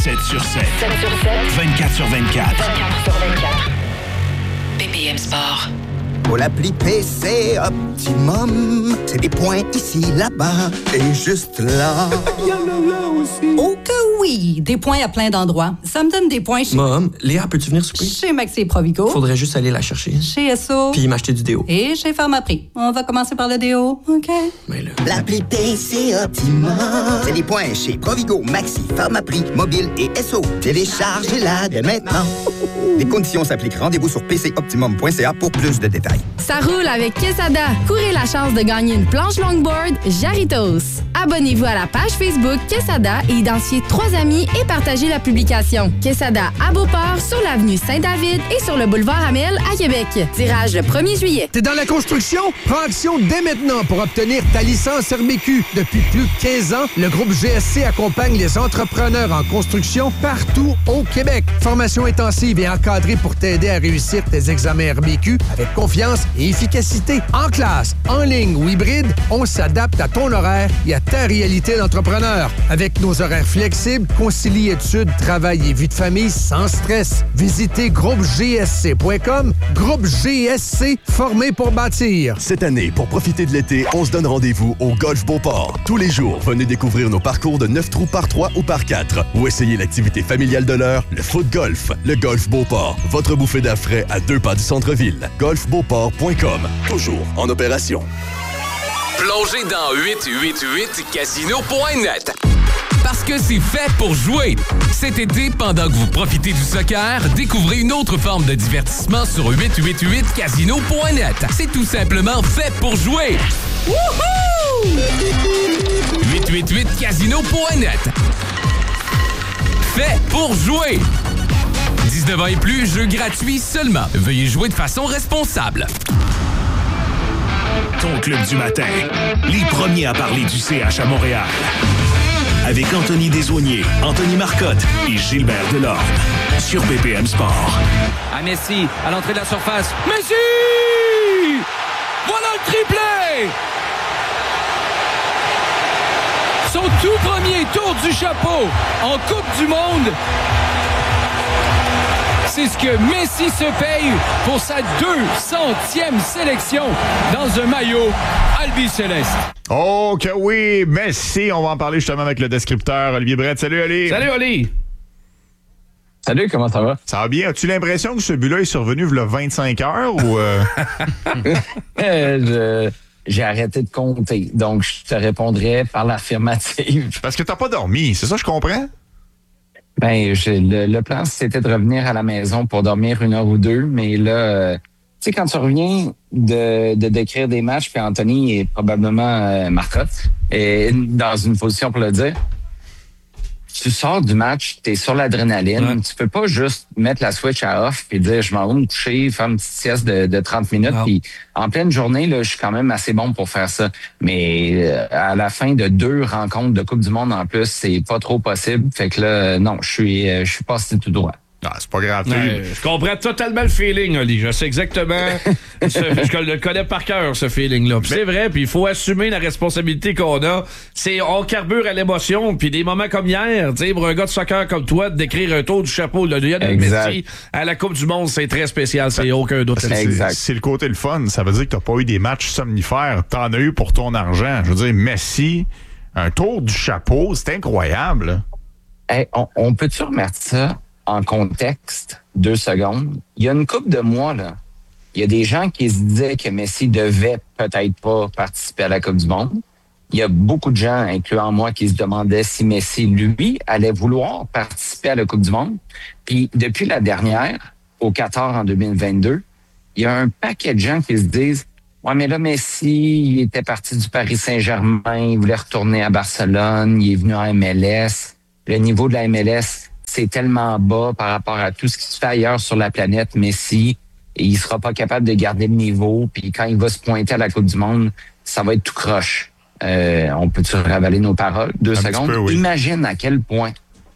7 sur 7. 7 sur 7. 24 sur 24. 24 sur 24. BPM Sport. Pour l'appli PC Optimum, c'est des points ici, là-bas et juste là. Il y en a là aussi. Oh que oui! Des points à plein d'endroits. Ça me donne des points chez... Mom, Léa, peux-tu venir souper? Chez Maxi Provigo. Faudrait juste aller la chercher. Chez Esso. Puis m'acheter du déo. Et chez Pharmaprix. On va commencer par le déo, OK? Mais là... L'appli PC Optimum, c'est des points chez Provigo, Maxi, Pharmaprix, Mobile et Esso. Téléchargez-la dès maintenant. Les conditions s'appliquent. Rendez-vous sur pcoptimum.ca pour plus de détails. Ça roule avec Quesada. Courez la chance de gagner une planche longboard Jarritos. Abonnez-vous à la page Facebook Quesada et identifiez 3 amis et partagez la publication. Quesada à Beauport, sur l'avenue Saint-David et sur le boulevard Amel à Québec. Tirage le 1er juillet. T'es dans la construction? Prends action dès maintenant pour obtenir ta licence RBQ. Depuis plus de 15 ans, le groupe GSC accompagne les entrepreneurs en construction partout au Québec. Formation intensive et encadrée pour t'aider à réussir tes examens RBQ avec confiance et efficacité. En classe, en ligne ou hybride, on s'adapte à ton horaire et à ta réalité d'entrepreneur. Avec nos horaires flexibles, concilie études, travail et vie de famille sans stress. Visitez groupegsc.com. Groupe GSC, formé pour bâtir. Cette année, pour profiter de l'été, on se donne rendez-vous au Golf Beauport. Tous les jours, venez découvrir nos parcours de 9 trous par 3 ou par 4 ou essayez l'activité familiale de l'heure, le foot golf. Le Golf Beauport, votre bouffée d'air frais à 2 pas du centre-ville. golfbeauport.com, toujours en opération. Plongez dans 888casino.net. Parce que c'est fait pour jouer. Cet été, pendant que vous profitez du soccer, découvrez une autre forme de divertissement sur 888casino.net. C'est tout simplement fait pour jouer. Wouhou! 888casino.net. Fait pour jouer. 19 ans et plus, jeu gratuit seulement. Veuillez jouer de façon responsable. Ton club du matin. Les premiers à parler du CH à Montréal. Avec Anthony Desaulniers, Anthony Marcotte et Gilbert Delorme. Sur BPM Sport. À Messi, à l'entrée de la surface. Messi! Voilà le triplé! Son tout premier tour du chapeau en Coupe du Monde. C'est ce que Messi se paye pour sa 200e sélection dans un maillot albi-céleste. Oh que oui, Messi, on va en parler justement avec le descripteur Olivier Brett. Salut Oli. Salut Oli. Salut, comment ça va? Ça va bien. As-tu l'impression que ce but-là est survenu il y a 25 heures ou... J'ai arrêté de compter, donc je te répondrais par l'affirmative. Parce que t'as pas dormi, c'est ça je comprends? Ben, le plan, c'était de revenir à la maison pour dormir 1 heure ou 2, mais là, tu sais, quand tu reviens de décrire des matchs, puis Anthony est probablement Marcotte, et dans une position pour le dire, tu sors du match, t'es sur l'adrénaline, tu peux pas juste mettre la switch à off puis dire je m'en vais me coucher, faire une petite sieste de 30 minutes. Puis en pleine journée, là, je suis quand même assez bon pour faire ça. Mais à la fin de 2 rencontres de Coupe du Monde en plus, c'est pas trop possible. Fait que là, non, je suis passé tout droit. Ah, c'est pas grave. Je comprends totalement le feeling, Oli. Je sais exactement. Je le connais par cœur, ce feeling-là. Puis c'est vrai, puis il faut assumer la responsabilité qu'on a. On carbure à l'émotion, puis des moments comme hier, tu sais, pour un gars de soccer comme toi, de décrire un tour du chapeau de Lionel Messi à la Coupe du Monde, c'est très spécial. C'est aucun doute. C'est le côté le fun. Ça veut dire que t'as pas eu des matchs somnifères. T'en as eu pour ton argent. Je veux dire, Messi, un tour du chapeau, c'est incroyable. Hey, on peut-tu remettre ça en contexte, 2 secondes? Il y a une couple de mois, là, il y a des gens qui se disaient que Messi devait peut-être pas participer à la Coupe du Monde. Il y a beaucoup de gens, incluant moi, qui se demandaient si Messi, lui, allait vouloir participer à la Coupe du Monde. Puis, depuis la dernière, au Qatar en 2022, il y a un paquet de gens qui se disent « Ouais, mais là, Messi, il était parti du Paris Saint-Germain, il voulait retourner à Barcelone, il est venu en MLS. Le niveau de la MLS, c'est tellement bas par rapport à tout ce qui se fait ailleurs sur la planète. Messi, et il sera pas capable de garder le niveau. Puis quand il va se pointer à la Coupe du Monde, ça va être tout croche. On peut-tu ravaler nos paroles? 2 secondes. Peu, oui. Imagine à quel point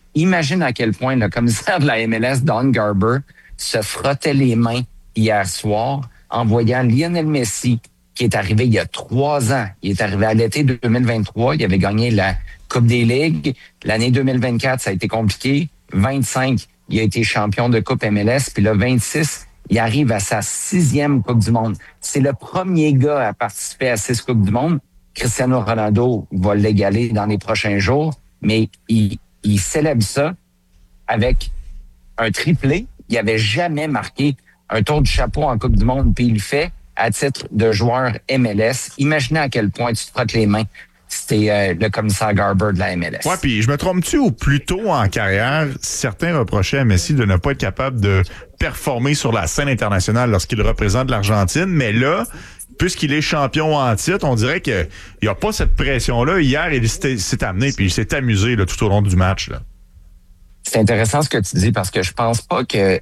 le commissaire de la MLS, Don Garber, se frottait les mains hier soir en voyant Lionel Messi qui est arrivé il y a 3 ans. Il est arrivé à l'été 2023. Il avait gagné la Coupe des Ligues. L'année 2024, ça a été compliqué. 25, il a été champion de Coupe MLS. Puis là, 26, il arrive à sa 6e Coupe du Monde. C'est le premier gars à participer à 6 Coupes du Monde. Cristiano Ronaldo va l'égaler dans les prochains jours. Mais il célèbre ça avec un triplé. Il n'avait jamais marqué un tour du chapeau en Coupe du Monde. Puis il le fait à titre de joueur MLS. Imaginez à quel point tu te frottes les mains. C'était le commissaire Garber de la MLS. Ouais, puis je me trompe-tu ou plus tôt en carrière, certains reprochaient à Messi de ne pas être capable de performer sur la scène internationale lorsqu'il représente l'Argentine, mais là, puisqu'il est champion en titre, on dirait qu'il n'y a pas cette pression-là. Hier, il s'est amené puis il s'est amusé là, tout au long du match. Là. C'est intéressant ce que tu dis parce que je pense pas que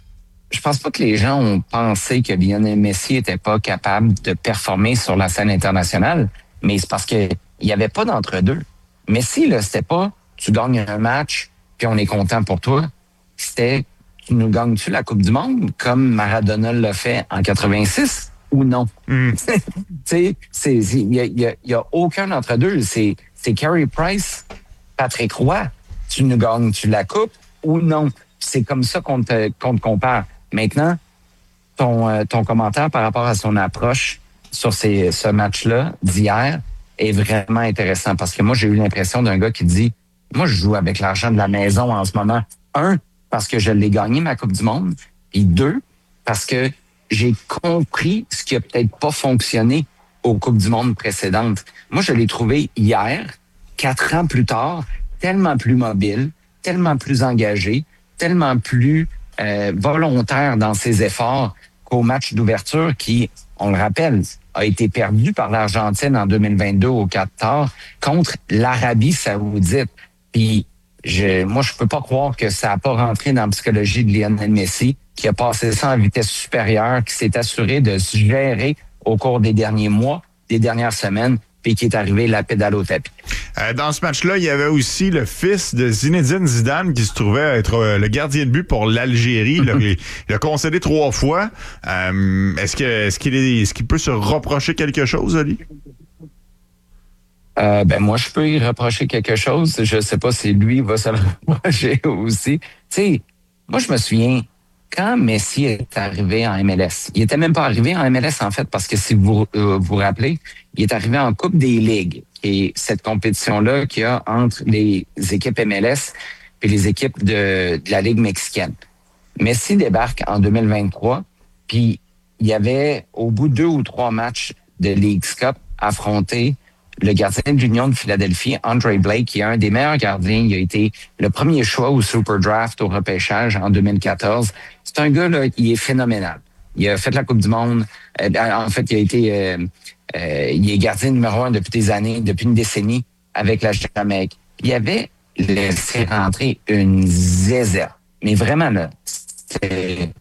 les gens ont pensé que Lionel Messi était pas capable de performer sur la scène internationale, mais c'est parce que il y avait pas d'entre-deux. Messi, là, c'était pas tu gagnes un match puis on est content pour toi. C'était tu nous gagnes-tu la Coupe du Monde comme Maradona l'a fait en 86 ou non? Tu sais, il y a aucun d'entre-deux. C'est Carey Price, Patrick Roy. Tu nous gagnes-tu la Coupe ou non? C'est comme ça qu'on te compare. Maintenant, ton commentaire par rapport à son approche sur ce match-là d'hier est vraiment intéressant parce que moi, j'ai eu l'impression d'un gars qui dit « Moi, je joue avec l'argent de la maison en ce moment. 1, parce que je l'ai gagné, ma Coupe du Monde. Et 2, parce que j'ai compris ce qui a peut-être pas fonctionné aux Coupes du Monde précédentes. Moi, je l'ai trouvé hier, 4 ans plus tard, tellement plus mobile, tellement plus engagé, tellement plus volontaire dans ses efforts qu'au match d'ouverture qui, on le rappelle, a été perdu par l'Argentine en 2022 au Qatar contre l'Arabie Saoudite. Puis, moi, je peux pas croire que ça a pas rentré dans la psychologie de Lionel Messi, qui a passé ça en vitesse supérieure, qui s'est assuré de se gérer au cours des derniers mois, des dernières semaines, puis qui est arrivé la pédale au tapis. Dans ce match-là, il y avait aussi le fils de Zinedine Zidane qui se trouvait être le gardien de but pour l'Algérie. Il a concédé 3 fois. Est-ce qu'il peut se reprocher quelque chose, Ali? Moi, je peux y reprocher quelque chose. Je sais pas si lui va se le reprocher aussi. Tu sais, moi, je me souviens, quand Messi est arrivé en MLS, il était même pas arrivé en MLS, en fait, parce que si vous vous rappelez, il est arrivé en Coupe des Ligues. Et cette compétition-là qu'il y a entre les équipes MLS et les équipes de la Ligue mexicaine. Messi débarque en 2023, puis il y avait, au bout de 2 ou 3 matchs de Leagues Cup, affronté le gardien de l'Union de Philadelphie, Andre Blake, qui est un des meilleurs gardiens. Il a été le premier choix au Super Draft au repêchage en 2014. C'est un gars, là, il est phénoménal. Il a fait la Coupe du Monde. En fait, il a été... il est gardien numéro 1 depuis des années, depuis une décennie avec la Jamaïque. Il avait laissé rentrer une zézette. Mais vraiment, là, c'était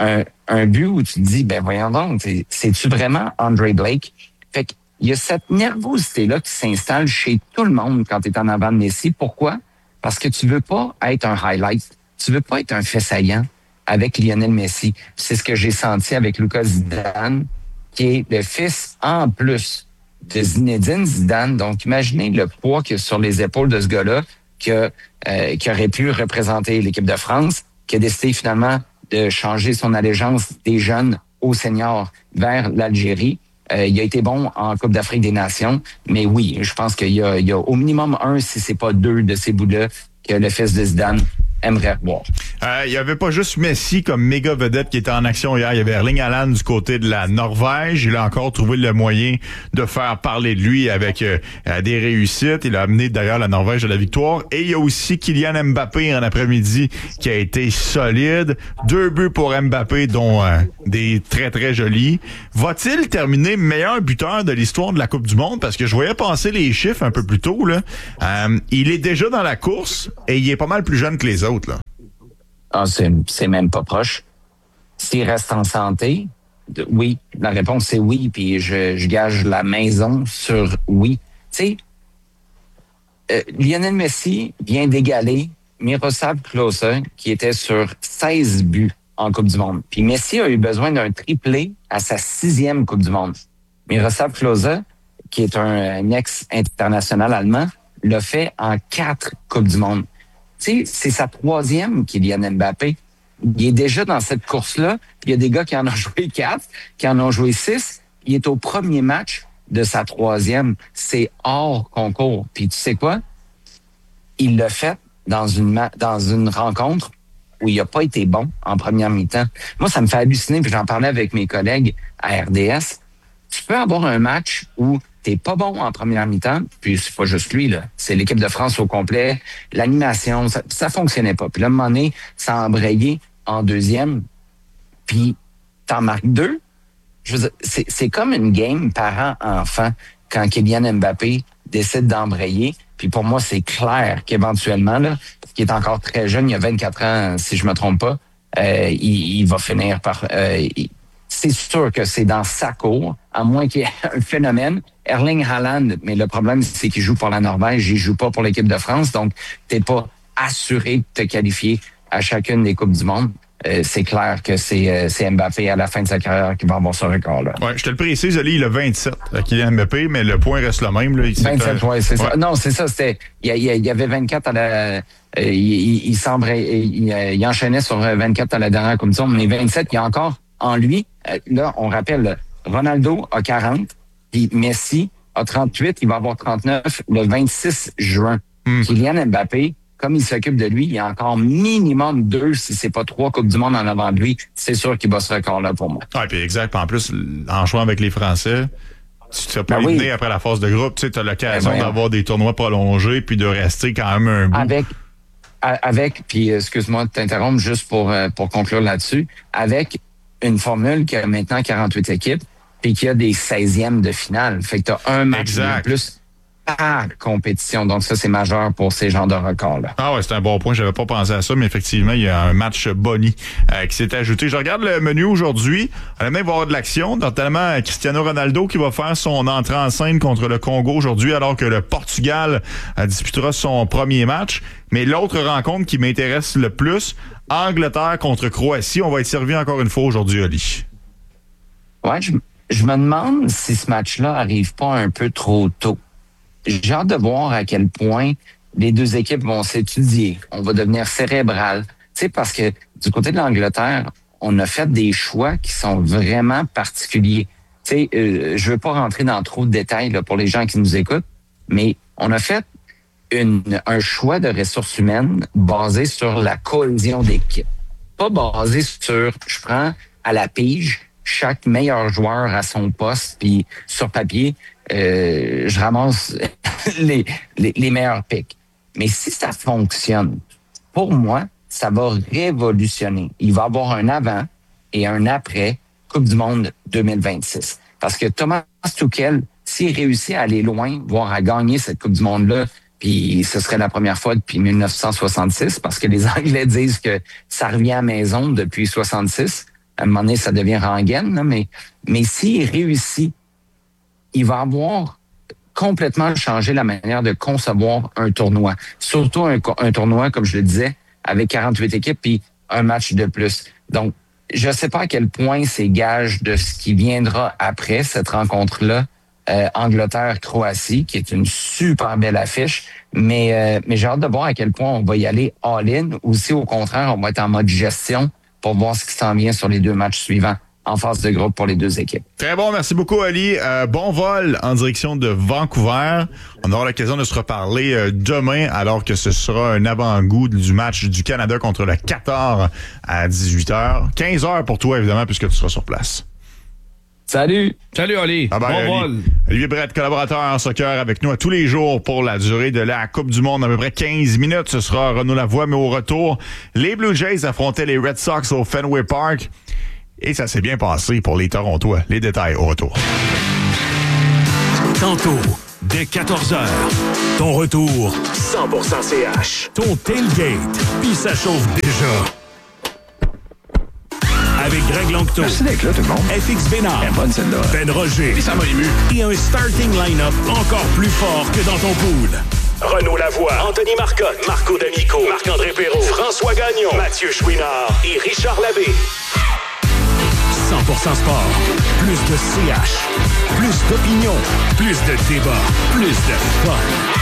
un but où tu te dis, ben voyons donc, c'est-tu vraiment Andre Blake? Fait que il y a cette nervosité-là qui s'installe chez tout le monde quand tu es en avant de Messi. Pourquoi? Parce que tu veux pas être un highlight. Tu veux pas être un fait saillant avec Lionel Messi. C'est ce que j'ai senti avec Lucas Zidane, qui est le fils, en plus, de Zinedine Zidane. Donc, imaginez le poids qu'il y a sur les épaules de ce gars-là qui aurait pu représenter l'équipe de France, qui a décidé finalement de changer son allégeance des jeunes aux seniors vers l'Algérie. Il a été bon en Coupe d'Afrique des Nations, mais oui, je pense qu'il y a au minimum 1, si c'est pas 2 de ces bouts-là que le fils de Zidane aimerait voir. Il y avait pas juste Messi comme méga vedette qui était en action hier. Il y avait Erling Haaland du côté de la Norvège. Il a encore trouvé le moyen de faire parler de lui avec des réussites. Il a amené d'ailleurs la Norvège à la victoire. Et il y a aussi Kylian Mbappé en après-midi qui a été solide. 2 buts pour Mbappé, dont des très très jolis. Va-t-il terminer meilleur buteur de l'histoire de la Coupe du Monde? Parce que je voyais passer les chiffres un peu plus tôt, là. Il est déjà dans la course et il est pas mal plus jeune que les autres, là. Ah, c'est même pas proche. S'il reste en santé, oui. La réponse, c'est oui. Puis je gage la maison sur oui. Tu sais, Lionel Messi vient d'égaler Miroslav Klose, qui était sur 16 buts en Coupe du Monde. Puis Messi a eu besoin d'un triplé à sa 6e Coupe du Monde. Miroslav Klose, qui est un ex-international allemand, l'a fait en 4 Coupes du Monde. Tu sais, c'est sa 3e, Kylian Mbappé. Il est déjà dans cette course-là. Il y a des gars qui en ont joué 4, qui en ont joué 6. Il est au premier match de sa 3e. C'est hors concours. Puis tu sais quoi? Il l'a fait dans une rencontre où il n'a pas été bon en première mi-temps. Moi, ça me fait halluciner, puis j'en parlais avec mes collègues à RDS. Tu peux avoir un match où t'es pas bon en première mi-temps, puis c'est pas juste lui, là. C'est l'équipe de France au complet. L'animation, ça fonctionnait pas. Puis là, à un moment donné, ça a embrayé en deuxième, puis t'en marques 2. Je veux dire, c'est comme une game parent-enfant quand Kylian Mbappé décide d'embrayer. Puis pour moi, c'est clair qu'éventuellement, là, qui est encore très jeune, il a 24 ans, si je me trompe pas, il va finir par... c'est sûr que c'est dans sa cour, à moins qu'il y ait un phénomène. Erling Haaland, mais le problème, c'est qu'il joue pour la Norvège, il joue pas pour l'équipe de France, donc t'es pas assuré de te qualifier à chacune des Coupes du Monde. C'est clair que c'est Mbappé à la fin de sa carrière qui va avoir ce record-là. Ouais, je te le précise, Ali, il a 27, Kylian Mbappé, mais le point reste le même. Là, 27, oui, c'est ça. Non, c'est ça. Il y avait 24 à la... il enchaînait sur 24 à la dernière Coupe du Monde, mais 27, il y a encore en lui. Là, on rappelle, Ronaldo a 40, puis Messi a 38, il va avoir 39 le 26 juin. Kylian Mbappé, comme il s'occupe de lui, il y a encore minimum 2, si c'est pas 3 Coupes du Monde en avant de lui. C'est sûr qu'il bat ce record-là pour moi. Oui, puis exact. En plus, en jouant avec les Français, tu te fais pas éliminer après la phase de groupe. Tu sais, as l'occasion d'avoir des tournois prolongés puis de rester quand même un bout. Puis excuse-moi de t'interrompre juste pour conclure là-dessus, avec une formule qui a maintenant 48 équipes puis qui a des 16e de finale. Fait que tu as un match de plus par compétition. Donc ça, c'est majeur pour ces genres de records-là. Ah ouais, c'est un bon point. J'avais pas pensé à ça, mais effectivement, il y a un match boni qui s'est ajouté. Je regarde le menu aujourd'hui. On va même avoir de l'action, notamment Cristiano Ronaldo qui va faire son entrée en scène contre le Congo aujourd'hui, alors que le Portugal disputera son premier match. Mais l'autre rencontre qui m'intéresse le plus, Angleterre contre Croatie. On va être servi encore une fois aujourd'hui, Ali. Ouais, je me demande si ce match-là arrive pas un peu trop tôt. J'ai hâte de voir à quel point les deux équipes vont s'étudier. On va devenir cérébral. Tu sais, parce que du côté de l'Angleterre, on a fait des choix qui sont vraiment particuliers. Tu sais, je veux pas rentrer dans trop de détails là, pour les gens qui nous écoutent, mais on a fait un choix de ressources humaines basé sur la cohésion d'équipe. Pas basé sur, je prends à la pige chaque meilleur joueur à son poste, puis sur papier, je ramasse les meilleurs picks. Mais si ça fonctionne, pour moi, ça va révolutionner. Il va y avoir un avant et un après Coupe du Monde 2026. Parce que Thomas Tuchel, s'il réussit à aller loin, voire à gagner cette Coupe du Monde-là, puis ce serait la première fois depuis 1966, parce que les Anglais disent que ça revient à la maison depuis 66. À un moment donné, ça devient rengaine, là, mais s'il réussit, il va avoir complètement changé la manière de concevoir un tournoi. Surtout un tournoi, comme je le disais, avec 48 équipes puis un match de plus. Donc, je ne sais pas à quel point c'est gage de ce qui viendra après cette rencontre-là, Angleterre-Croatie, qui est une super belle affiche, mais j'ai hâte de voir à quel point on va y aller all-in, ou si au contraire, on va être en mode gestion pour voir ce qui s'en vient sur les 2 matchs suivants en phase de groupe pour les 2 équipes. Très bon, merci beaucoup, Ali. Bon vol en direction de Vancouver. On aura l'occasion de se reparler demain, alors que ce sera un avant-goût du match du Canada contre le Qatar à 18h. 15h pour toi, évidemment, puisque tu seras sur place. Salut! Salut, Ali. Bon vol. Olivier Brett, collaborateur en soccer avec nous à tous les jours pour la durée de la Coupe du Monde, à peu près 15 minutes. Ce sera Renaud Lavoie, mais au retour, les Blue Jays affrontaient les Red Sox au Fenway Park. Et ça s'est bien passé pour les Torontois. Les détails au retour. Tantôt, dès 14h, ton retour 100% CH. Ton tailgate, puis ça chauffe déjà. Avec Greg Langto. Merci d'être là, tout le monde. FX Bénard. Bonne celle-là. Ben Roger. Puis ça m'a ému. Et un starting line-up encore plus fort que dans ton pool. Renaud Lavoie, Anthony Marcotte, Marco D'Amico, Marc-André Perrault, François Gagnon, Mathieu Chouinard et Richard Labbé. sport. Plus de CH. Plus d'opinion. Plus de débat. Plus de fun.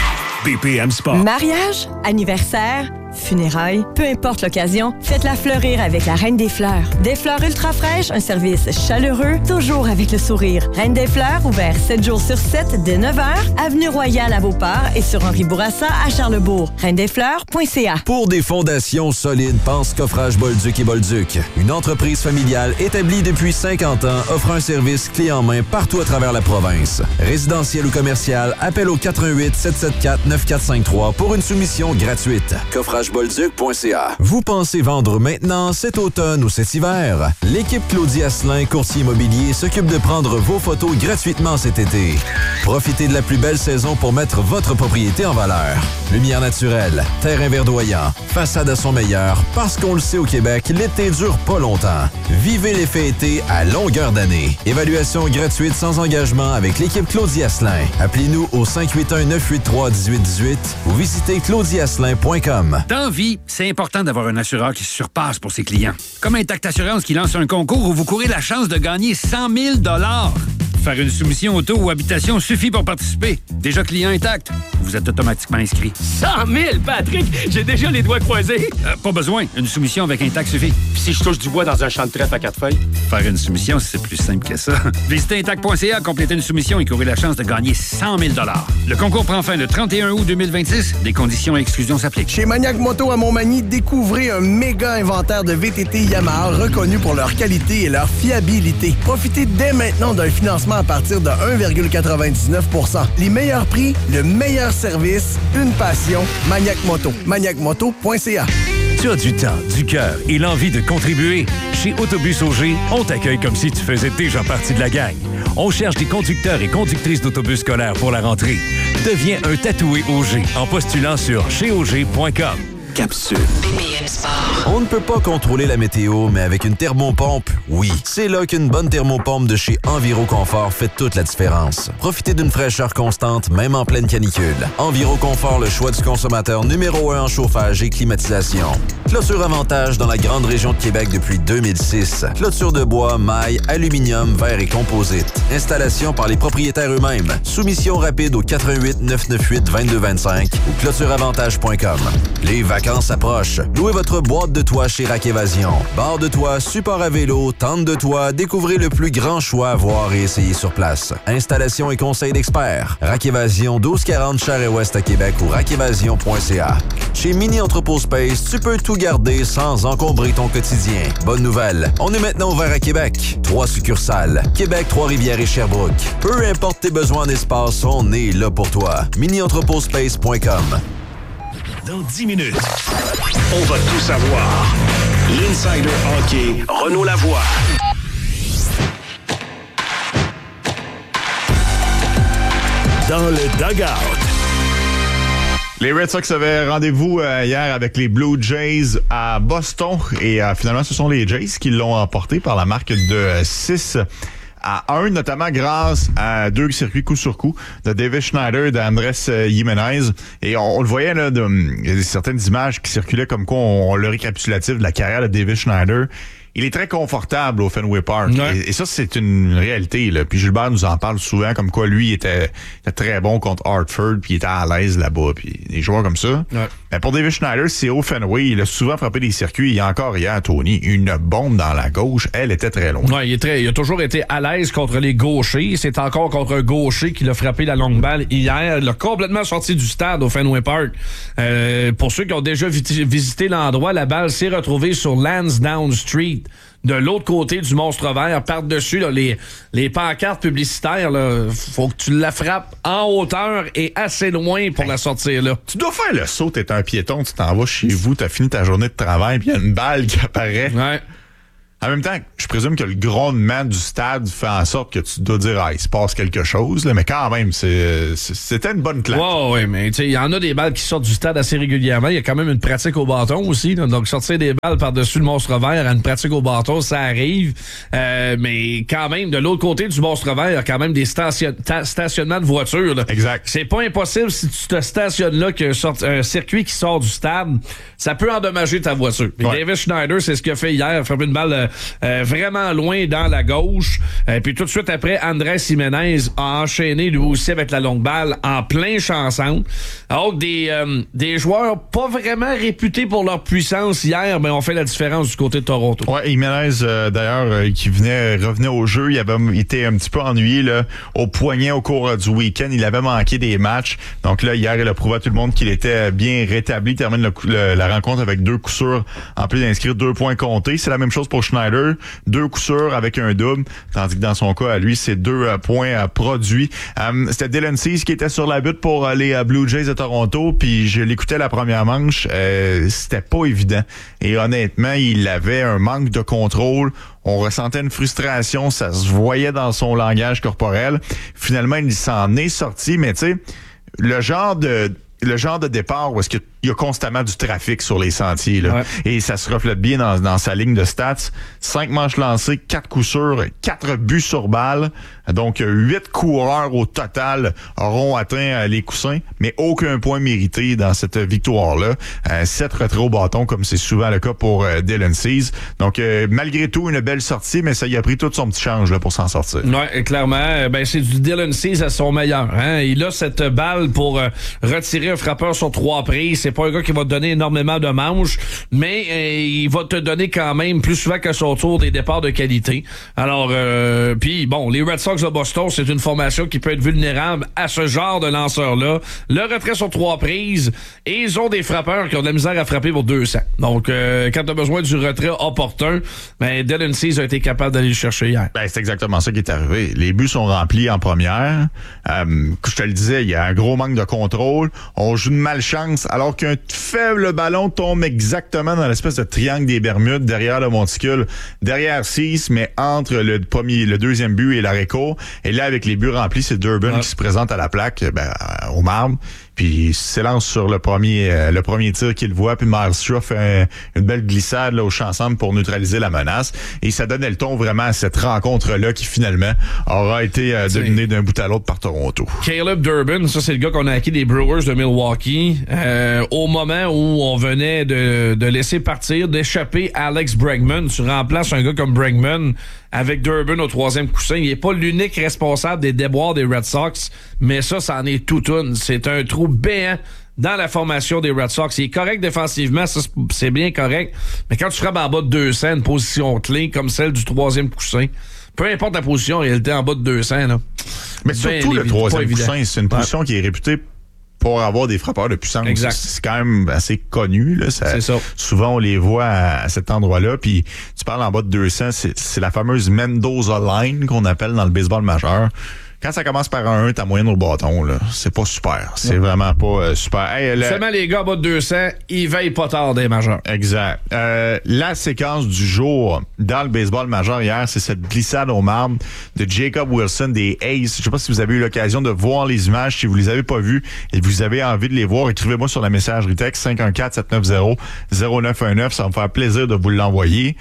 BPM Sport. Mariage, anniversaire, funérailles, peu importe l'occasion, faites-la fleurir avec la Reine des Fleurs. Des fleurs ultra fraîches, un service chaleureux, toujours avec le sourire. Reine des Fleurs, ouvert 7 jours sur 7 dès 9h, avenue Royale à Beauport et sur Henri Bourassa à Charlebourg. reine-des-fleurs.ca. Pour des fondations solides, pense Coffrage Bolduc et Bolduc. Une entreprise familiale établie depuis 50 ans offre un service clé en main partout à travers la province. Résidentiel ou commercial, appel au 418-774-9453 pour une soumission gratuite. Coffragebolduc.ca. Vous pensez vendre maintenant, cet automne ou cet hiver? L'équipe Claudie Asselin, courtier immobilier, s'occupe de prendre vos photos gratuitement cet été. Profitez de la plus belle saison pour mettre votre propriété en valeur. Lumière naturelle, terrain verdoyant, façade à son meilleur, parce qu'on le sait au Québec, l'été dure pas longtemps. Vivez l'effet été à longueur d'année. Évaluation gratuite sans engagement avec l'équipe Claudie Asselin. Appelez-nous au 581-983-1818 ou visitez claudieasselin.com. Dans vie, c'est important d'avoir un assureur qui se surpasse pour ses clients. Comme Intact Assurance qui lance un concours où vous courez la chance de gagner 100 000 $. Faire une soumission auto ou habitation suffit pour participer. Déjà client Intact, vous êtes automatiquement inscrit. 100 000, Patrick! J'ai déjà les doigts croisés. Pas besoin. Une soumission avec Intact suffit. Puis si je touche du bois dans un champ de trèfle à 4 feuilles? Faire une soumission, c'est plus simple que ça. Visitez Intact.ca, complétez une soumission et courez la chance de gagner 100 000 $. Le concours prend fin le 31 août 2026. Des conditions et exclusions s'appliquent. Chez Maniac Moto à Montmagny, découvrez un méga inventaire de VTT Yamaha reconnus pour leur qualité et leur fiabilité. Profitez dès maintenant d'un financement à partir de 1,99 %. Les meilleurs prix, le meilleur service, une passion. Maniac Moto. maniacmoto.ca. Tu as du temps, du cœur et l'envie de contribuer? Chez Autobus Auger, on t'accueille comme si tu faisais déjà partie de la gang. On cherche des conducteurs et conductrices d'autobus scolaires pour la rentrée. Deviens un tatoué Auger en postulant sur cheauger.com. Capsule. BPM Sport. On ne peut pas contrôler la météo, mais avec une thermopompe, oui. C'est là qu'une bonne thermopompe de chez Enviroconfort fait toute la différence. Profitez d'une fraîcheur constante, même en pleine canicule. Enviroconfort, le choix du consommateur numéro 1 en chauffage et climatisation. Clôture Avantage dans la grande région de Québec depuis 2006. Clôture de bois, maille, aluminium, verre et composite. Installation par les propriétaires eux-mêmes. Soumission rapide au 88 998 2225 ou clôtureavantage.com. Les vacances approchent. Louez votre boîte de toit chez Rack Évasion. Barre de toit, support à vélo, tente de toit, découvrez le plus grand choix à voir et essayer sur place. Installation et conseils d'experts. Rack Évasion, 1240 Charest-Ouest à Québec ou rackévasion.ca. Chez Mini Entrepôt Space, tu peux tout garder sans encombrer ton quotidien. Bonne nouvelle, on est maintenant ouvert à Québec. 3 succursales. Québec, Trois-Rivières et Sherbrooke. Peu importe tes besoins en espace, on est là pour toi. minientrepotspace.com. Dans 10 minutes, on va tout savoir. L'Insider Hockey, Renaud Lavoie. Dans le dugout. Les Red Sox avaient rendez-vous hier avec les Blue Jays à Boston et finalement, ce sont les Jays qui l'ont emporté par la marque de 6-1, notamment grâce à 2 circuits coup sur coup de David Schneider et d'Andrés Jiménez. Et on le voyait, là, il y a certaines images qui circulaient comme quoi on le récapitulatif de la carrière de David Schneider. Il est très confortable au Fenway Park. Ouais. Et ça, c'est une réalité, là. Puis Gilbert nous en parle souvent, comme quoi lui était très bon contre Hartford, puis il était à l'aise là-bas. Puis des joueurs comme ça. Ouais. Mais pour David Schneider, c'est au Fenway. Il a souvent frappé des circuits. Il y a encore hier, Tony, une bombe dans la gauche. Elle était très longue. Ouais, il a toujours été à l'aise contre les gauchers. C'est encore contre un gaucher qu'il a frappé la longue balle hier. Il a complètement sorti du stade au Fenway Park. Pour ceux qui ont déjà visité l'endroit, la balle s'est retrouvée sur Lansdowne Street. De l'autre côté du monstre vert, par-dessus là, les pancartes publicitaires, là, faut que tu la frappes en hauteur et assez loin pour la sortir là. Tu dois faire le saut, t'es un piéton, tu t'en vas chez vous, t'as fini ta journée de travail, puis il y a une balle qui apparaît. Ouais. En même temps, je présume que le grondement du stade fait en sorte que tu dois dire, il se passe quelque chose, là, mais quand même, c'était une bonne claque. Ouais, mais tu sais, il y en a des balles qui sortent du stade assez régulièrement. Il y a quand même une pratique au bâton aussi, là, donc sortir des balles par-dessus le monstre vert à une pratique au bâton, ça arrive. Mais quand même, de l'autre côté du monstre vert, il y a quand même des stationnements de voitures. Là. Exact. C'est pas impossible si tu te stationnes là qu'un circuit qui sort du stade, ça peut endommager ta voiture. Ouais. David Schneider, c'est ce qu'il a fait hier, frappé une balle vraiment loin dans la gauche. Puis tout de suite après, Andrés Jiménez a enchaîné lui aussi avec la longue balle en plein champ centre. Alors des joueurs pas vraiment réputés pour leur puissance hier, mais ont fait la différence du côté de Toronto. Ouais, Jiménez, d'ailleurs, qui revenait au jeu, il avait été un petit peu ennuyé là, au poignet au cours du week-end. Il avait manqué des matchs. Donc là, hier, il a prouvé à tout le monde qu'il était bien rétabli. Il termine la rencontre avec 2 coups sûrs, en plus d'inscrire 2 points comptés. C'est la même chose pour Schneider. 2 coups sûrs avec un double, tandis que dans son cas, à lui, c'est 2 points produits. C'était Dylan Cease qui était sur la butte pour les Blue Jays de Toronto, puis je l'écoutais la première manche. C'était pas évident. Et honnêtement, il avait un manque de contrôle. On ressentait une frustration, ça se voyait dans son langage corporel. Finalement, il s'en est sorti, mais tu sais, le genre de départ où est-ce qu'il y a constamment du trafic sur les sentiers, là. Ouais. Et ça se reflète bien dans sa ligne de stats. 5 manches lancées, 4 coups sûrs, 4 buts sur balle. Donc, 8 coureurs au total auront atteint les coussins, mais aucun point mérité dans cette victoire-là. 7 retraits au bâton, comme c'est souvent le cas pour Dylan Cease. Donc, malgré tout, une belle sortie, mais ça y a pris tout son petit change là, pour s'en sortir. Oui, clairement. C'est du Dylan Cease à son meilleur. Hein? Il a cette balle pour retirer un frappeur sur 3 prises. C'est pas un gars qui va te donner énormément de manches, mais il va te donner quand même plus souvent qu'à son tour des départs de qualité. Alors, puis bon, les Red Sox de Boston, c'est une formation qui peut être vulnérable à ce genre de lanceur-là. Le retrait sur 3 prises, et ils ont des frappeurs qui ont de la misère à frapper pour 200. Donc, quand tu as besoin du retrait opportun, Dylan Cease a été capable d'aller le chercher hier. C'est exactement ça qui est arrivé. Les buts sont remplis en première. Je te le disais, il y a un gros manque de contrôle. On joue de malchance, alors qu'un faible ballon tombe exactement dans l'espèce de triangle des Bermudes, derrière le monticule, derrière Cease, mais entre le deuxième but et l'arrêt court. Et là, avec les buts remplis, c'est Durbin qui se présente à la plaque, au marbre. Puis il s'élance sur le premier tir qu'il voit, puis Miles Straw fait une belle glissade là, au champ centre pour neutraliser la menace. Et ça donnait le ton vraiment à cette rencontre-là qui finalement aura été dominée d'un bout à l'autre par Toronto. Caleb Durbin, ça c'est le gars qu'on a acquis des Brewers de Milwaukee. Au moment où on venait de laisser partir, d'échapper Alex Bregman, tu remplaces un gars comme Bregman avec Durbin au 3e coussin. Il n'est pas l'unique responsable des déboires des Red Sox, mais ça en est toute une. C'est un trou béant dans la formation des Red Sox. Il est correct défensivement, ça c'est bien correct, mais quand tu frappes en bas de 200, une position clé comme celle du 3e coussin, peu importe la position, en réalité en bas de 200, là. Mais surtout le 3e coussin, c'est une position qui est réputée pour avoir des frappeurs de puissance. Exact. C'est quand même assez connu. Là. C'est ça. Souvent, on les voit à cet endroit-là. Puis, tu parles en bas de 200, c'est la fameuse Mendoza Line qu'on appelle dans le baseball majeur. Quand ça commence par un 1, ta moyenne au bâton, là, c'est pas super. C'est vraiment pas super. Seulement les gars en bas de 200, ils veillent pas tard des majeurs. Exact. La séquence du jour dans le baseball majeur hier, c'est cette glissade au marbre de Jacob Wilson des A's. Je sais pas si vous avez eu l'occasion de voir les images. Si vous les avez pas vues et vous avez envie de les voir, écrivez-moi sur la messagerie texte 514-790-0919. Ça va me faire plaisir de vous l'envoyer.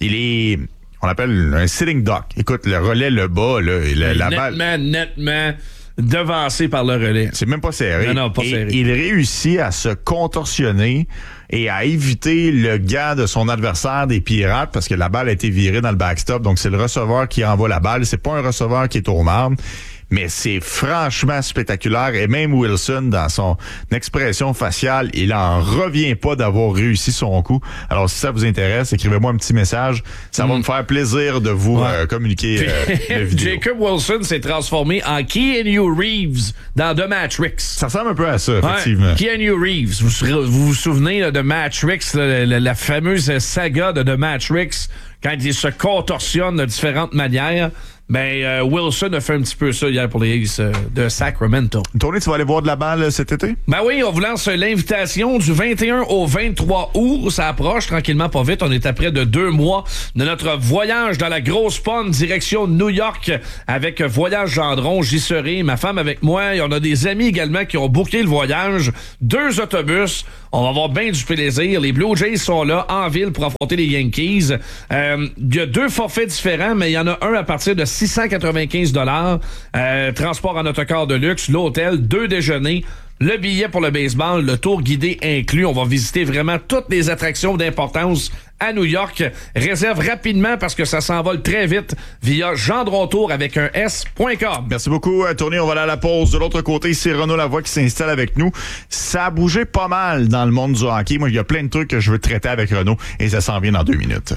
On appelle un sitting duck. Écoute, le relais le bas, là, la balle. Nettement devancé par le relais. C'est même pas serré. Non, pas serré. Il réussit à se contorsionner et à éviter le gars de son adversaire des Pirates parce que la balle a été virée dans le backstop. Donc, c'est le receveur qui envoie la balle. C'est pas un receveur qui est au marbre. Mais c'est franchement spectaculaire. Et même Wilson, dans son expression faciale, il en revient pas d'avoir réussi son coup. Alors, si ça vous intéresse, écrivez-moi un petit message. Ça va me faire plaisir de vous communiquer la vidéo. Jacob Wilson s'est transformé en Keanu Reeves dans The Matrix. Ça ressemble un peu à ça, effectivement. Keanu Reeves. Vous vous souvenez là, de Matrix, la fameuse saga de The Matrix, quand il se contorsionne de différentes manières. Wilson a fait un petit peu ça hier pour les A's de Sacramento. Tony, tu vas aller voir de la balle cet été? Oui, on vous lance l'invitation du 21 au 23 août. Ça approche tranquillement pas vite. On est à près de 2 mois de notre voyage dans la grosse pomme direction New York avec Voyage Gendron. J'y serai, ma femme avec moi. Et on a des amis également qui ont booké le voyage. 2 autobus. On va avoir bien du plaisir. Les Blue Jays sont là en ville pour affronter les Yankees. Il y a 2 forfaits différents, mais il y en a un à partir de $695. Transport en autocar de luxe, l'hôtel, 2 déjeuners, le billet pour le baseball, le tour guidé inclus. On va visiter vraiment toutes les attractions d'importance à New York. Réserve rapidement parce que ça s'envole très vite via gendrontour avec un S.com. Merci beaucoup, Tony. On va aller à la pause. De l'autre côté, c'est Renaud Lavoie qui s'installe avec nous. Ça a bougé pas mal dans le monde du hockey. Moi, il y a plein de trucs que je veux traiter avec Renaud et ça s'en vient dans 2 minutes.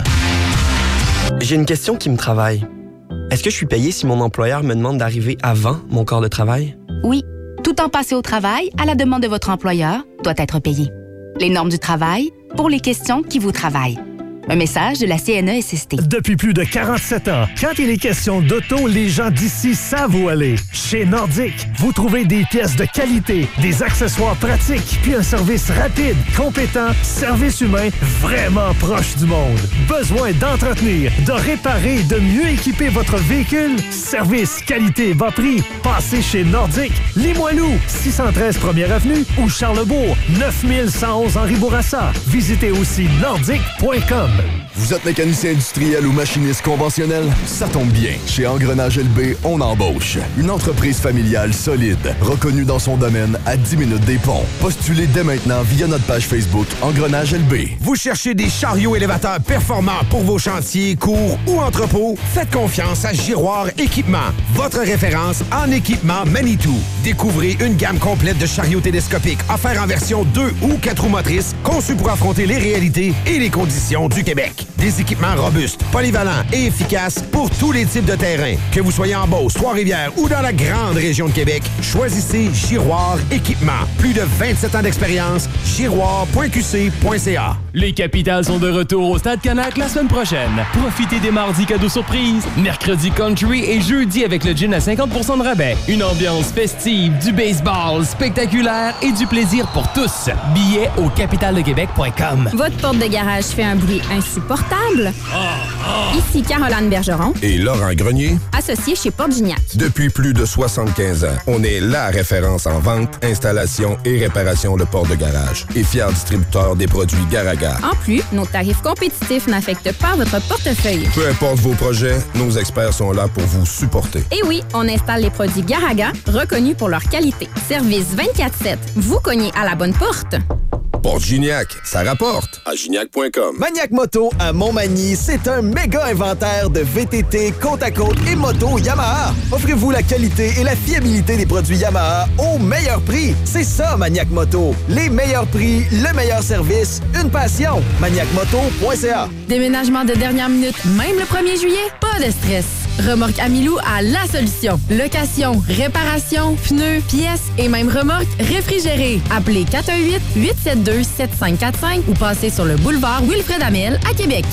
J'ai une question qui me travaille. Est-ce que je suis payé si mon employeur me demande d'arriver avant mon corps de travail? Oui. Tout temps passé au travail, à la demande de votre employeur, doit être payé. Les normes du travail pour les questions qui vous travaillent. Un message de la CNESST. Depuis plus de 47 ans, quand il est question d'auto, les gens d'ici savent où aller. Chez Nordic, vous trouvez des pièces de qualité, des accessoires pratiques, puis un service rapide, compétent, service humain vraiment proche du monde. Besoin d'entretenir, de réparer et de mieux équiper votre véhicule? Service, qualité, bas prix. Passez chez Nordic, Limoilou, 613 1er Avenue ou Charlebourg, 9111 Henri Bourassa. Visitez aussi nordic.com. Vous êtes mécanicien industriel ou machiniste conventionnel? Ça tombe bien. Chez Engrenage LB, on embauche. Une entreprise familiale solide, reconnue dans son domaine à 10 minutes des ponts. Postulez dès maintenant via notre page Facebook Engrenage LB. Vous cherchez des chariots élévateurs performants pour vos chantiers, cours ou entrepôts? Faites confiance à Giroir Équipement, votre référence en équipement Manitou. Découvrez une gamme complète de chariots télescopiques offerts en version 2 ou 4 roues motrices, conçus pour affronter les réalités et les conditions du Québec. Des équipements robustes, polyvalents et efficaces pour tous les types de terrains. Que vous soyez en Beauce, Trois-Rivières ou dans la grande région de Québec, choisissez Giroir Équipement. Plus de 27 ans d'expérience, giroir.qc.ca. Les Capitals sont de retour au Stade Canac la semaine prochaine. Profitez des mardis cadeaux surprises, mercredi country et jeudi avec le gin à 50% de rabais. Une ambiance festive, du baseball spectaculaire et du plaisir pour tous. Billets au capitaldequebec.com. Votre porte de garage fait un bruit insupportable? Ici Caroline Bergeron et Laurent Grenier, associés chez Porte Gignac. Depuis plus de 75 ans, on est la référence en vente, installation et réparation de portes de garage et fier distributeur des produits Garaga. En plus, nos tarifs compétitifs n'affectent pas votre portefeuille. Peu importe vos projets, nos experts sont là pour vous supporter. Et oui, on installe les produits Garaga, reconnus pour leur qualité. Service 24/7. Vous cognez à la bonne porte. Porte Gignac, ça rapporte. À gignac.com. Maniac Moto à Montmagny, c'est un méga inventaire de VTT, côte à côte et moto Yamaha. Offrez-vous la qualité et la fiabilité des produits Yamaha au meilleur prix. C'est ça, Maniac Moto. Les meilleurs prix, le meilleur service, une passion. Maniacmoto.ca. Déménagement de dernière minute, même le 1er juillet? Pas de stress. Remorque Amilou a la solution. Location, réparation, pneus, pièces et même remorque réfrigérée. Appelez 418-872-7545 ou passez sur le boulevard Wilfred Amel à Québec.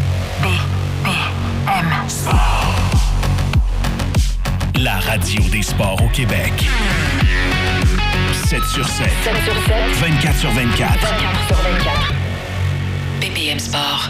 La radio des sports au Québec. 7 sur 7. 7 sur 7. 24 sur 24. 24 sur 24. BPM Sport.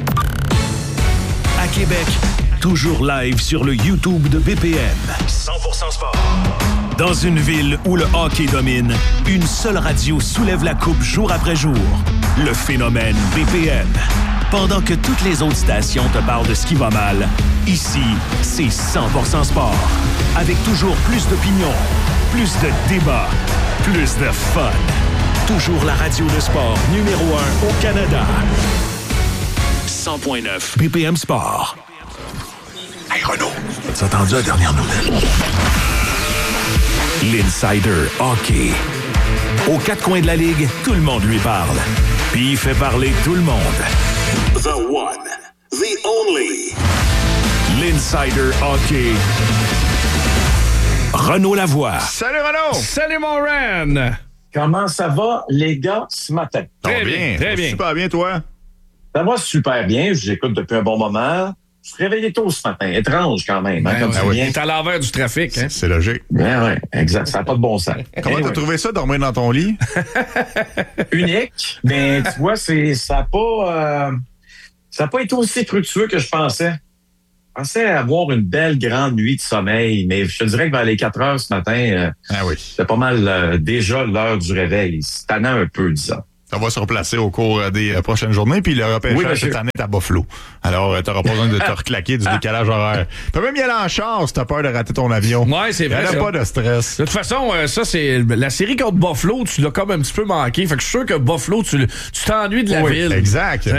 À Québec, toujours live sur le YouTube de BPM. 100% sport. Dans une ville où le hockey domine, une seule radio soulève la coupe jour après jour. Le phénomène BPM. Pendant que toutes les autres stations te parlent de ce qui va mal, ici, c'est 100% sport. Avec toujours plus d'opinions, plus de débats, plus de fun. Toujours la radio de sport numéro 1 au Canada. 100.9 BPM Sport. Hey Renaud, as-tu entendu la dernière nouvelle? L'Insider Hockey. Aux 4 coins de la Ligue, tout le monde lui parle. Puis il fait parler tout le monde. The one, the only. L'Insider Hockey. Renaud Lavoie. Salut Renaud! Salut mon Ren! Comment ça va, les gars, ce matin? Très bien, très bien. Super bien, toi? Ça va super bien. Je vous écoute depuis un bon moment. Je suis réveillé tôt ce matin. Étrange quand même. Ben, comme oui. T'es à l'envers du trafic. Hein? C'est logique. Ben oui, exact. Ça n'a pas de bon sens. Comment t'as trouvé ça, dormir dans ton lit? Unique. Mais tu vois, ça n'a pas été aussi fructueux que je pensais. Je pensais avoir une belle grande nuit de sommeil, mais je te dirais que vers les 4 heures ce matin, c'était pas mal déjà l'heure du réveil. C'est tannant un peu, disons. Ça va se replacer au cours des prochaines journées. Puis le repêchage cette année est à Buffalo. Alors, t'auras pas besoin de te reclaquer du décalage horaire. Tu peux même y aller en char si t'as peur de rater ton avion. Ouais, c'est vrai. Il n'y a pas de stress. De toute façon, ça, c'est la série contre Buffalo, tu l'as comme un petit peu manqué. Fait que je suis sûr que Buffalo, tu t'ennuies de la ville. Exact.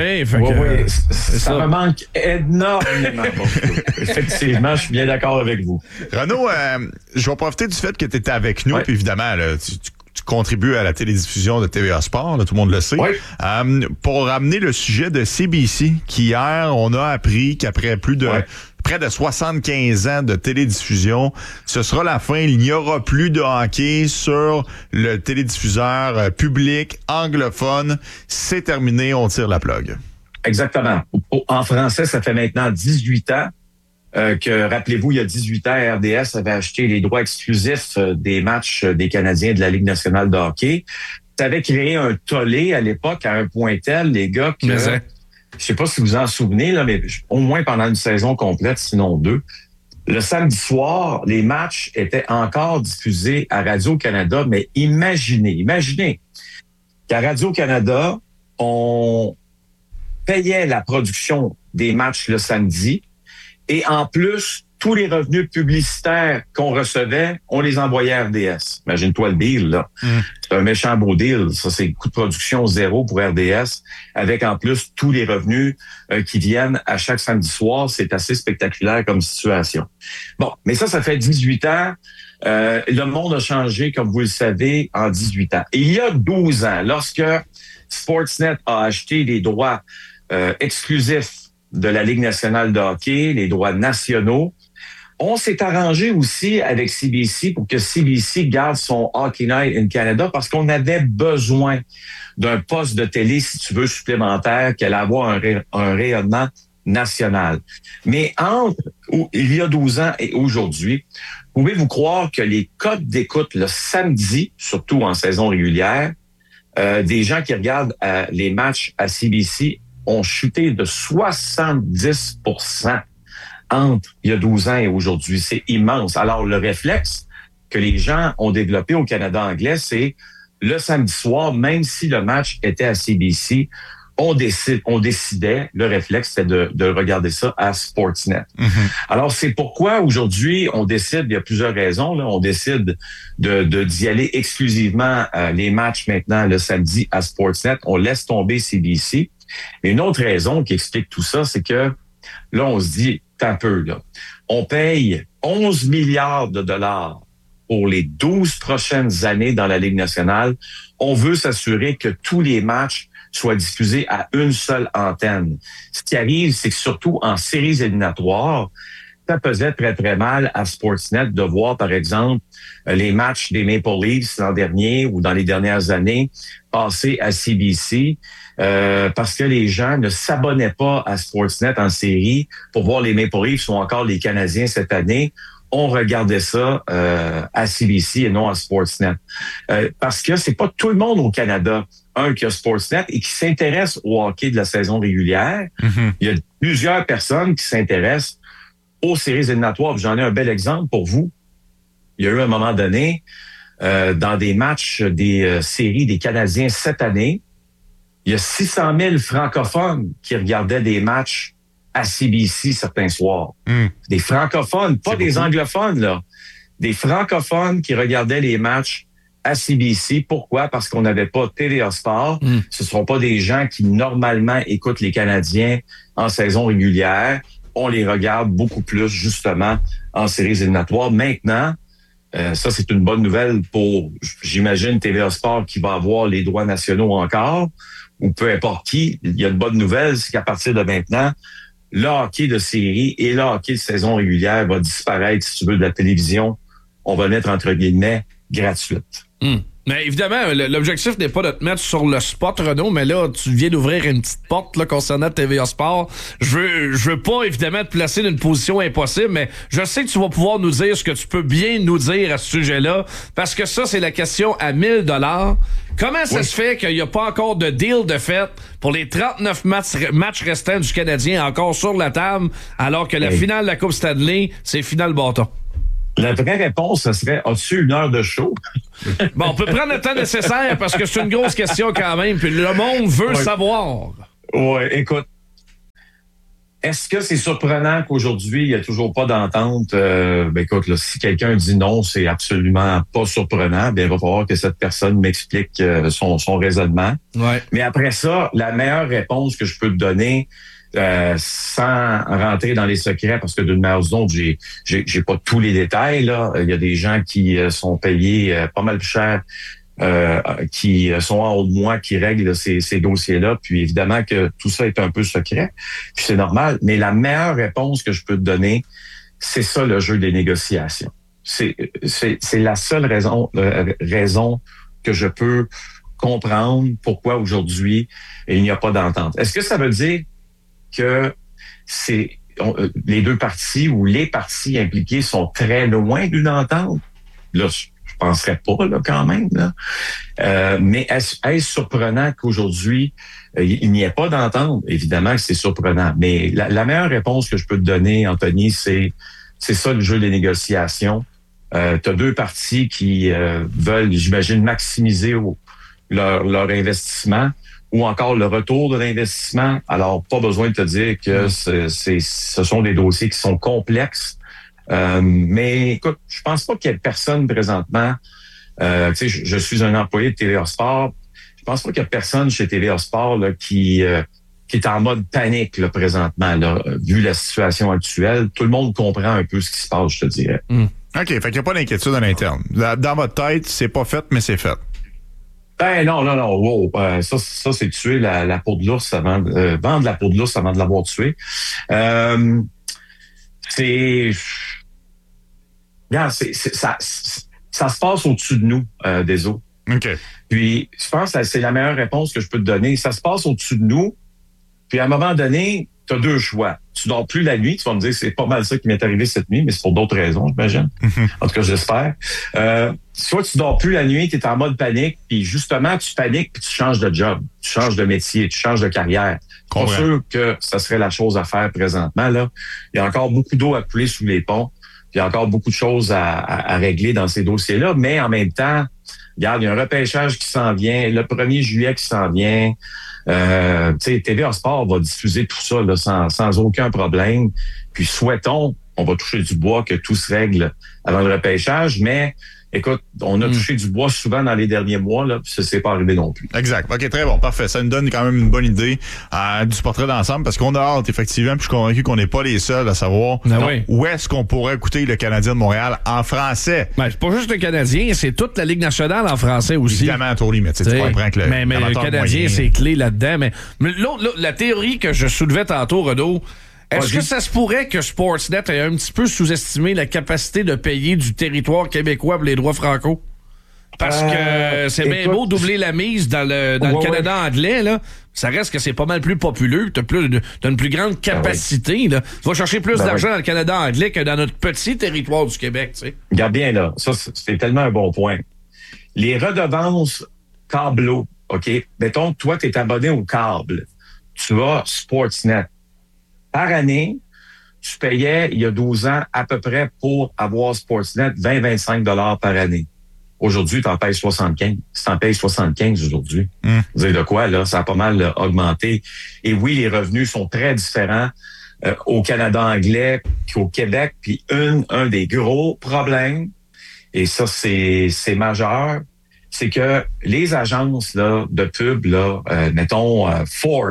Ça me manque énormément. Effectivement, je suis bien d'accord avec vous. Renaud, je vais profiter du fait que tu étais avec nous. Puis évidemment, là, tu contribues à la télédiffusion de TVA Sport, là, tout le monde le sait. Pour ramener le sujet de CBC, qu'hier, on a appris qu'après près de 75 ans de télédiffusion, ce sera la fin. Il n'y aura plus de hockey sur le télédiffuseur public anglophone. C'est terminé, on tire la plug. Exactement. En français, ça fait maintenant 18 ans que, rappelez-vous, il y a 18 ans, RDS avait acheté les droits exclusifs des matchs des Canadiens de la Ligue nationale de hockey. Ça avait créé un tollé à l'époque à un point tel, les gars, que je sais pas si vous en souvenez, là, mais au moins pendant une saison complète, sinon 2, le samedi soir, les matchs étaient encore diffusés à Radio-Canada, mais imaginez qu'à Radio-Canada, on payait la production des matchs le samedi et en plus, tous les revenus publicitaires qu'on recevait, on les envoyait à RDS. Imagine-toi le deal, là. C'est un méchant beau deal. Ça, c'est coût de production zéro pour RDS, avec en plus tous les revenus qui viennent à chaque samedi soir. C'est assez spectaculaire comme situation. Bon, mais ça fait 18 ans. Le monde a changé, comme vous le savez, en 18 ans. Et il y a 12 ans, lorsque Sportsnet a acheté les droits exclusifs de la Ligue nationale de hockey, les droits nationaux, on s'est arrangé aussi avec CBC pour que CBC garde son Hockey Night in Canada parce qu'on avait besoin d'un poste de télé, si tu veux, supplémentaire qui allait avoir un rayonnement national. Mais il y a 12 ans et aujourd'hui, pouvez-vous croire que les codes d'écoute le samedi, surtout en saison régulière, des gens qui regardent les matchs à CBC ont chuté de 70% entre il y a 12 ans et aujourd'hui. C'est immense. Alors, le réflexe que les gens ont développé au Canada anglais, c'est le samedi soir, même si le match était à CBC, on décidait, le réflexe, c'était de regarder ça à Sportsnet. Alors, c'est pourquoi aujourd'hui, on décide, il y a plusieurs raisons, là, on décide d'y aller exclusivement les matchs maintenant le samedi à Sportsnet. On laisse tomber CBC. Mais une autre raison qui explique tout ça, c'est que là, on se dit, un peu, là, on paye 11 milliards de dollars pour les 12 prochaines années dans la Ligue nationale. On veut s'assurer que tous les matchs soient diffusés à une seule antenne. Ce qui arrive, c'est que surtout en séries éliminatoires, ça pesait très, très mal à Sportsnet de voir, par exemple, les matchs des Maple Leafs l'an dernier ou dans les dernières années passer à CBC parce que les gens ne s'abonnaient pas à Sportsnet en série pour voir les Maple Leafs ou encore les Canadiens cette année. On regardait ça à CBC et non à Sportsnet. Parce que c'est pas tout le monde au Canada, qui a Sportsnet et qui s'intéresse au hockey de la saison régulière. Il y a plusieurs personnes qui s'intéressent aux séries éliminatoires. J'en ai un bel exemple pour vous. Il y a eu un moment donné, dans des matchs des séries des Canadiens cette année, il y a 600 000 francophones qui regardaient des matchs à CBC certains soirs. Des francophones, pas des anglophones, là. Des francophones qui regardaient les matchs à CBC. Pourquoi? Parce qu'on n'avait pas TVA Sport. Ce ne sont pas des gens qui, normalement, écoutent les Canadiens en saison régulière. On les regarde beaucoup plus, justement, en séries éliminatoires. Maintenant, ça, c'est une bonne nouvelle pour, j'imagine, TVA Sport qui va avoir les droits nationaux encore, ou peu importe qui. Il y a une bonne nouvelle, c'est qu'à partir de maintenant, le hockey de série et le hockey de saison régulière va disparaître, si tu veux, de la télévision. On va mettre, entre guillemets, gratuite. Mais évidemment, l'objectif n'est pas de te mettre sur le spot, Renaud, mais là, tu viens d'ouvrir une petite porte là, concernant TVA Sport. Je veux pas, évidemment, te placer dans une position impossible, mais je sais que tu vas pouvoir nous dire ce que tu peux bien nous dire à ce sujet-là, parce que ça, c'est la question à 1 000 $. Comment ça se fait qu'il n'y a pas encore de deal de fait pour les 39 matchs restants du Canadien encore sur la table, alors que la finale de la Coupe Stanley, c'est finale bâton? La vraie réponse, ce serait, as-tu une heure de show? Bon, on peut prendre le temps nécessaire parce que c'est une grosse question quand même, puis le monde veut savoir. Oui, écoute. Est-ce que c'est surprenant qu'aujourd'hui, il n'y a toujours pas d'entente? Écoute, là, si quelqu'un dit non, c'est absolument pas surprenant. Bien, il va falloir que cette personne m'explique son raisonnement. Ouais. Mais après ça, la meilleure réponse que je peux te donner, sans rentrer dans les secrets, parce que d'une manière ou d'une autre, j'ai pas tous les détails, là. Il y a des gens qui sont payés pas mal plus cher, qui sont en haut de moi, qui règlent ces dossiers-là. Puis évidemment que tout ça est un peu secret. Puis c'est normal. Mais la meilleure réponse que je peux te donner, c'est ça le jeu des négociations. C'est la seule raison que je peux comprendre pourquoi aujourd'hui il n'y a pas d'entente. Est-ce que ça veut dire que les deux parties ou les parties impliquées sont très loin d'une entente? Là, je penserais pas, là, quand même, là. Mais est-ce surprenant qu'aujourd'hui, il n'y ait pas d'entente? Évidemment que c'est surprenant. Mais la meilleure réponse que je peux te donner, Anthony, c'est ça le jeu des négociations. Tu as deux parties qui veulent, j'imagine, maximiser leur investissement ou encore le retour de l'investissement. Alors, pas besoin de te dire que ce sont des dossiers qui sont complexes. Mais écoute, je pense pas qu'il y ait personne présentement. Tu sais, je suis un employé de TVA Sport. Je pense pas qu'il y ait personne chez TVA Sport là, qui est en mode panique là, présentement. Là, vu la situation actuelle, tout le monde comprend un peu ce qui se passe, je te dirais. OK, fait qu'il n'y a pas d'inquiétude à l'interne. Dans votre tête, c'est pas fait, mais c'est fait. Ben non. Wow. Ça c'est tuer la peau de l'ours avant vendre la peau de l'ours avant de l'avoir tué. Regarde, ça se passe au-dessus de nous, des eaux. OK. Puis, je pense que c'est la meilleure réponse que je peux te donner. Ça se passe au-dessus de nous. Puis, à un moment donné, tu as deux choix. Tu dors plus la nuit. Tu vas me dire, c'est pas mal ça qui m'est arrivé cette nuit, mais c'est pour d'autres raisons, j'imagine. En tout cas, j'espère. Soit tu dors plus la nuit, tu es en mode panique, puis justement, tu paniques, puis tu changes de job, tu changes de métier, tu changes de carrière. Pas sûr que ça serait la chose à faire présentement, là. Il y a encore beaucoup d'eau à couler sous les ponts. Il y a encore beaucoup de choses à régler dans ces dossiers-là, mais en même temps, regarde, il y a un repêchage qui s'en vient, le 1er juillet qui s'en vient. Tu sais, TVA Sport va diffuser tout ça là, sans aucun problème. Puis souhaitons, on va toucher du bois, que tout se règle avant le repêchage, mais écoute, on a touché du bois souvent dans les derniers mois, là, puis ça s'est pas arrivé non plus. Exact. OK, très bon, parfait. Ça nous donne quand même une bonne idée du portrait d'ensemble, parce qu'on a hâte, effectivement, puis je suis convaincu qu'on n'est pas les seuls à savoir où est-ce qu'on pourrait écouter le Canadien de Montréal en français. Ben, c'est pas juste le Canadien, c'est toute la Ligue nationale en français aussi. Évidemment, Tori, mais tu comprends que mais le Canadien, c'est clé là-dedans. Mais l'autre, la théorie que je soulevais tantôt, Renaud, est-ce que ça se pourrait que Sportsnet ait un petit peu sous-estimé la capacité de payer du territoire québécois pour les droits franco? Parce que c'est bien beau doubler la mise dans le Canada anglais, là. Ça reste que c'est pas mal plus populeux, t'as une plus grande capacité, là. Tu vas chercher plus d'argent dans le Canada anglais que dans notre petit territoire du Québec, tu sais. Regarde bien, là. Ça, c'est tellement un bon point. Les redevances câbleaux, OK? Mettons, toi, t'es abonné au câble. Tu as Sportsnet. Par année, tu payais, il y a 12 ans, à peu près pour avoir Sportsnet, 20-25 $ par année. Aujourd'hui, tu en payes 75. Tu en payes 75 aujourd'hui. Vous savez de quoi, là? Ça a pas mal augmenté. Et oui, les revenus sont très différents au Canada anglais qu'au Québec. Puis un des gros problèmes, et ça, c'est majeur, c'est que les agences là, de pub, là, mettons Ford,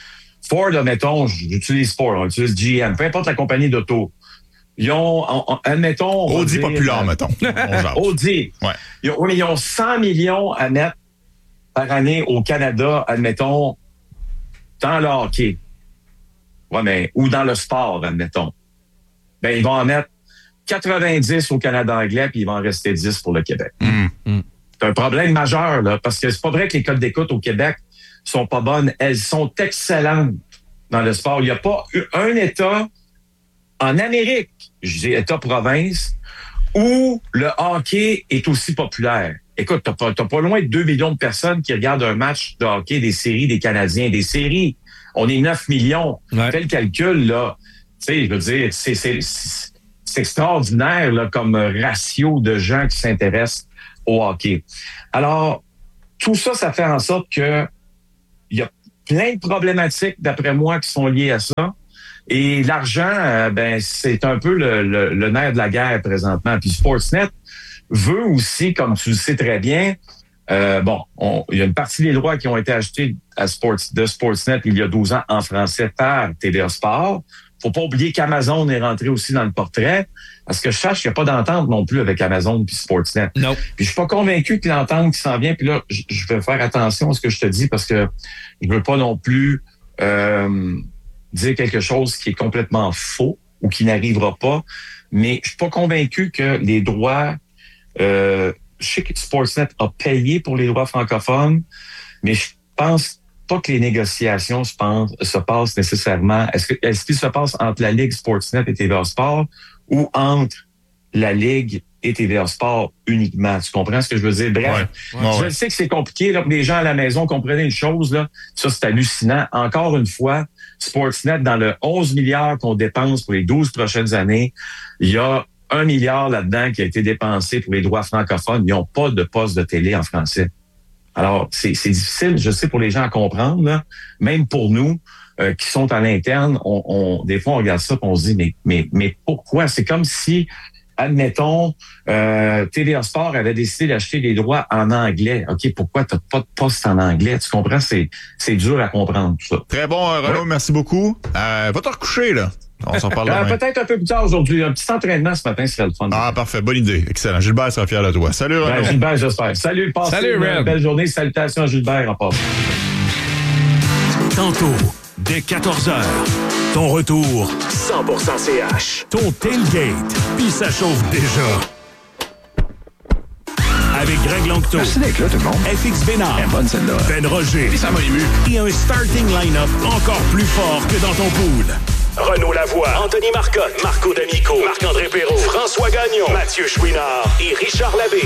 mettons, j'utilise Ford, on utilise GM, peu importe la compagnie d'auto. Ils ont, admettons... Audi populaire, mettons. Audi. Ouais. Ils ont 100 millions à mettre par année au Canada, admettons, dans le hockey. Ouais, mais, ou dans le sport, admettons. Ben, ils vont en mettre 90 au Canada anglais, puis ils vont en rester 10 pour le Québec. C'est un problème majeur, là, parce que c'est pas vrai que les codes d'écoute au Québec sont pas bonnes. Elles sont excellentes dans le sport. Il n'y a pas un État en Amérique, je dis État-province, où le hockey est aussi populaire. Écoute, t'as pas loin de 2 millions de personnes qui regardent un match de hockey des séries des Canadiens. Des séries, on est 9 millions. Fais le calcul, là. Tu sais, je veux dire, c'est extraordinaire là, comme ratio de gens qui s'intéressent au hockey. Alors, tout ça, ça fait en sorte que il y a plein de problématiques, d'après moi, qui sont liées à ça. Et l'argent, c'est un peu le nerf de la guerre présentement. Puis Sportsnet veut aussi, comme tu le sais très bien, il y a une partie des droits qui ont été achetés de Sportsnet il y a 12 ans en français par TVA Sport. Faut pas oublier qu'Amazon est rentré aussi dans le portrait, parce que je sache qu'il n'y a pas d'entente non plus avec Amazon puis Sportsnet. Non. Puis je suis pas convaincu que l'entente qui s'en vient, puis là, je vais faire attention à ce que je te dis, parce que je veux pas non plus dire quelque chose qui est complètement faux ou qui n'arrivera pas, mais je suis pas convaincu que les droits... je sais que Sportsnet a payé pour les droits francophones, mais je pense pas que les négociations se passent nécessairement. Est-ce qu'il se passe entre la Ligue Sportsnet et TVA Sport ou entre la Ligue et TVA Sport uniquement? Tu comprends ce que je veux dire? Bref, je sais que c'est compliqué. Là, les gens à la maison comprenaient une chose, là, ça c'est hallucinant. Encore une fois, Sportsnet, dans le 11 milliards qu'on dépense pour les 12 prochaines années, il y a 1 milliard là-dedans qui a été dépensé pour les droits francophones. Ils n'ont pas de poste de télé en français. Alors, c'est difficile, je sais, pour les gens à comprendre, là. Même pour nous qui sont à l'interne, des fois, on regarde ça et on se dit, mais pourquoi? C'est comme si, admettons, TVA Sport avait décidé d'acheter des droits en anglais. OK, pourquoi tu n'as pas de poste en anglais? Tu comprends? C'est dur à comprendre, tout ça. Très bon, Renaud, merci beaucoup. Va te recoucher, là. On s'en parle demain. Peut-être un peu plus tard aujourd'hui. Un petit entraînement ce matin serait le fun. Ah, parfait. Bonne idée. Excellent. Gilbert sera fier de toi. Salut, Renaud. Gilbert, j'espère. Salut, passez une belle journée. Salutations à Gilbert en passant. Tantôt, dès 14h, ton retour 100% CH. Ton tailgate, puis ça chauffe déjà. Avec Greg Longto, merci d'être là, tout le monde. FX Bénard, bonne celle-là. Ben Roger, puis ça m'a ému. Et un starting line-up encore plus fort que dans ton pool. Renaud Lavoie, Anthony Marcotte, Marco D'Amico, Marc-André Perrault, François Gagnon, Mathieu Chouinard et Richard Labbé.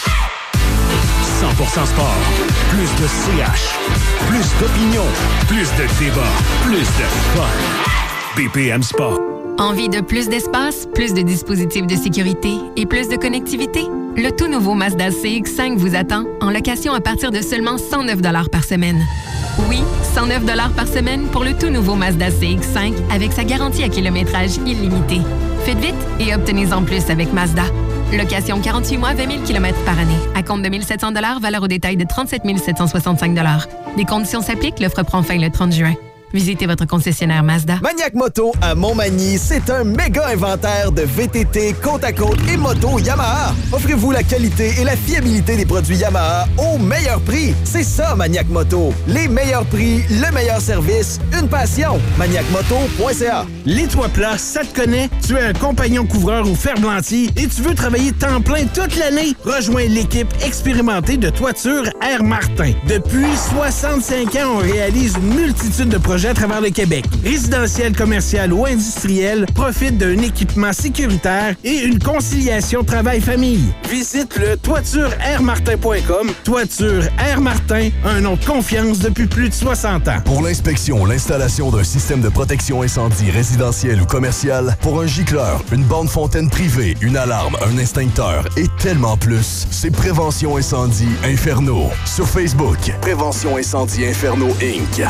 100% sport, plus de CH, plus d'opinion, plus de débat, plus de fun. BPM Sport. Envie de plus d'espace, plus de dispositifs de sécurité et plus de connectivité? Le tout nouveau Mazda CX-5 vous attend en location à partir de seulement 109 $ par semaine. Oui, 109 $ par semaine pour le tout nouveau Mazda CX-5 avec sa garantie à kilométrage illimité. Faites vite et obtenez-en plus avec Mazda. Location 48 mois, 20 000 km par année. À compte de 1 700 $, valeur au détail de 37 765 $. Des conditions s'appliquent, l'offre prend fin le 30 juin. Visitez votre concessionnaire Mazda. Maniac Moto à Montmagny, c'est un méga inventaire de VTT, côte à côte et moto Yamaha. Offrez-vous la qualité et la fiabilité des produits Yamaha au meilleur prix. C'est ça, Maniac Moto. Les meilleurs prix, le meilleur service, une passion. ManiacMoto.ca. Les toits plats, ça te connaît? Tu es un compagnon couvreur ou ferblantier et tu veux travailler temps plein toute l'année? Rejoins l'équipe expérimentée de Toiture Air Martin. Depuis 65 ans, on réalise une multitude de projets à travers le Québec. Résidentiel, commercial ou industriel, profite d'un équipement sécuritaire et une conciliation travail-famille. Visite le toitureairmartin.com. Toiture Air Martin, un nom de confiance depuis plus de 60 ans. Pour l'inspection, l'installation d'un système de protection incendie résidentiel ou commercial, pour un gicleur, une borne fontaine privée, une alarme, un extincteur et tellement plus, c'est Prévention Incendie Inferno. Sur Facebook, Prévention Incendie Inferno Inc.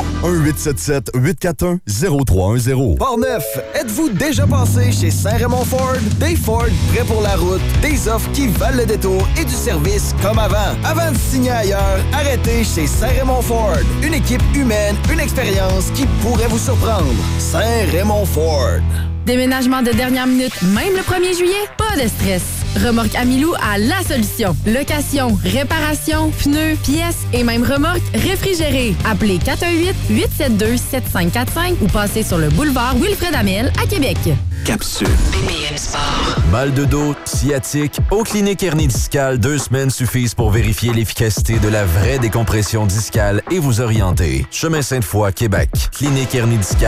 1-877-841-0310. Port-Neuf, êtes-vous déjà passé chez Saint-Raymond Ford? Des Ford prêts pour la route, des offres qui valent le détour et du service comme avant. Avant de signer ailleurs, arrêtez chez Saint-Raymond Ford. Une équipe humaine, une expérience qui pourrait vous surprendre. Saint-Raymond Ford. Déménagement de dernière minute, même le 1er juillet? Pas de stress. Remorque Amilou a la solution. Location, réparation, pneus, pièces et même remorque réfrigérée. Appelez 418-872-7545 ou passez sur le boulevard Wilfred Amel à Québec. Capsule. BPM Sport. Mal de dos, sciatique, aux cliniques hernie discale, 2 semaines suffisent pour vérifier l'efficacité de la vraie décompression discale et vous orienter. Chemin Sainte-Foy, Québec.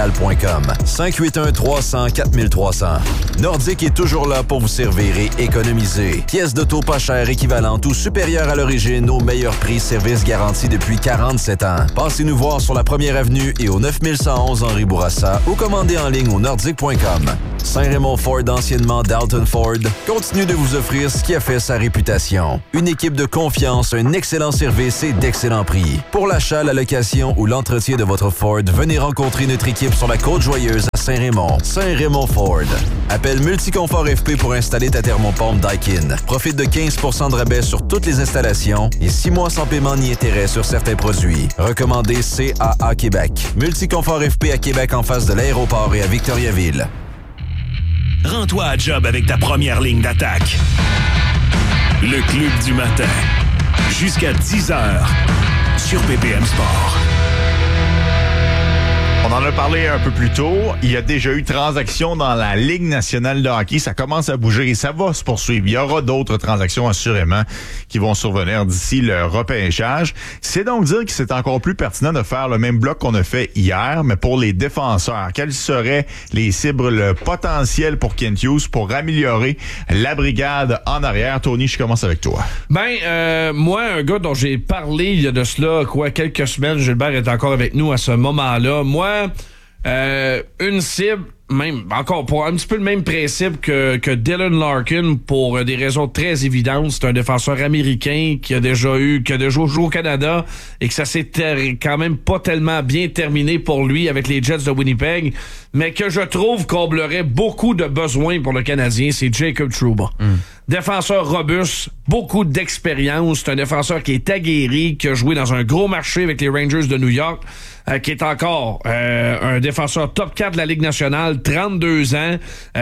cliniquehernidiscale.com. 581-300-4300. Nordique est toujours là pour vous servir et économiser customisées. Pièces d'auto pas chères équivalentes ou supérieures à l'origine au meilleur prix, service garanti depuis 47 ans. Passez-nous voir sur la 1er avenue et au 9111 Henri Bourassa ou commandez en ligne au nordique.com. Saint-Raymond Ford, anciennement Dalton Ford, continue de vous offrir ce qui a fait sa réputation. Une équipe de confiance, un excellent service et d'excellents prix. Pour l'achat, la location ou l'entretien de votre Ford, venez rencontrer notre équipe sur la Côte-Joyeuse à Saint-Raymond. Saint-Raymond Ford. Appelle Multiconfort FP pour installer ta thermopompe Daikin. Profite de 15% de rabais sur toutes les installations et 6 mois sans paiement ni intérêt sur certains produits. Recommandé CAA Québec. Multiconfort FP à Québec en face de l'aéroport et à Victoriaville. Rends-toi à job avec ta première ligne d'attaque. Le Club du matin. Jusqu'à 10h sur BPM Sport. On en a parlé un peu plus tôt. Il y a déjà eu transactions dans la Ligue nationale de hockey. Ça commence à bouger et ça va se poursuivre. Il y aura d'autres transactions assurément qui vont survenir d'ici le repêchage. C'est donc dire que c'est encore plus pertinent de faire le même bloc qu'on a fait hier, mais pour les défenseurs. Quelles seraient les cibles potentielles pour Kent Hughes pour améliorer la brigade en arrière? Tony, je commence avec toi. Moi, un gars dont j'ai parlé il y a de cela, quelques semaines, Gilbert est encore avec nous à ce moment-là. Moi, une cible, même encore pour un petit peu le même principe que Dylan Larkin pour des raisons très évidentes. C'est un défenseur américain qui a déjà joué au Canada et que ça s'est quand même pas tellement bien terminé pour lui avec les Jets de Winnipeg, mais que je trouve comblerait beaucoup de besoins pour le Canadien, c'est Jacob Trouba. Défenseur robuste, beaucoup d'expérience, c'est un défenseur qui est aguerri, qui a joué dans un gros marché avec les Rangers de New York, qui est encore un défenseur top 4 de la Ligue nationale, 32 ans.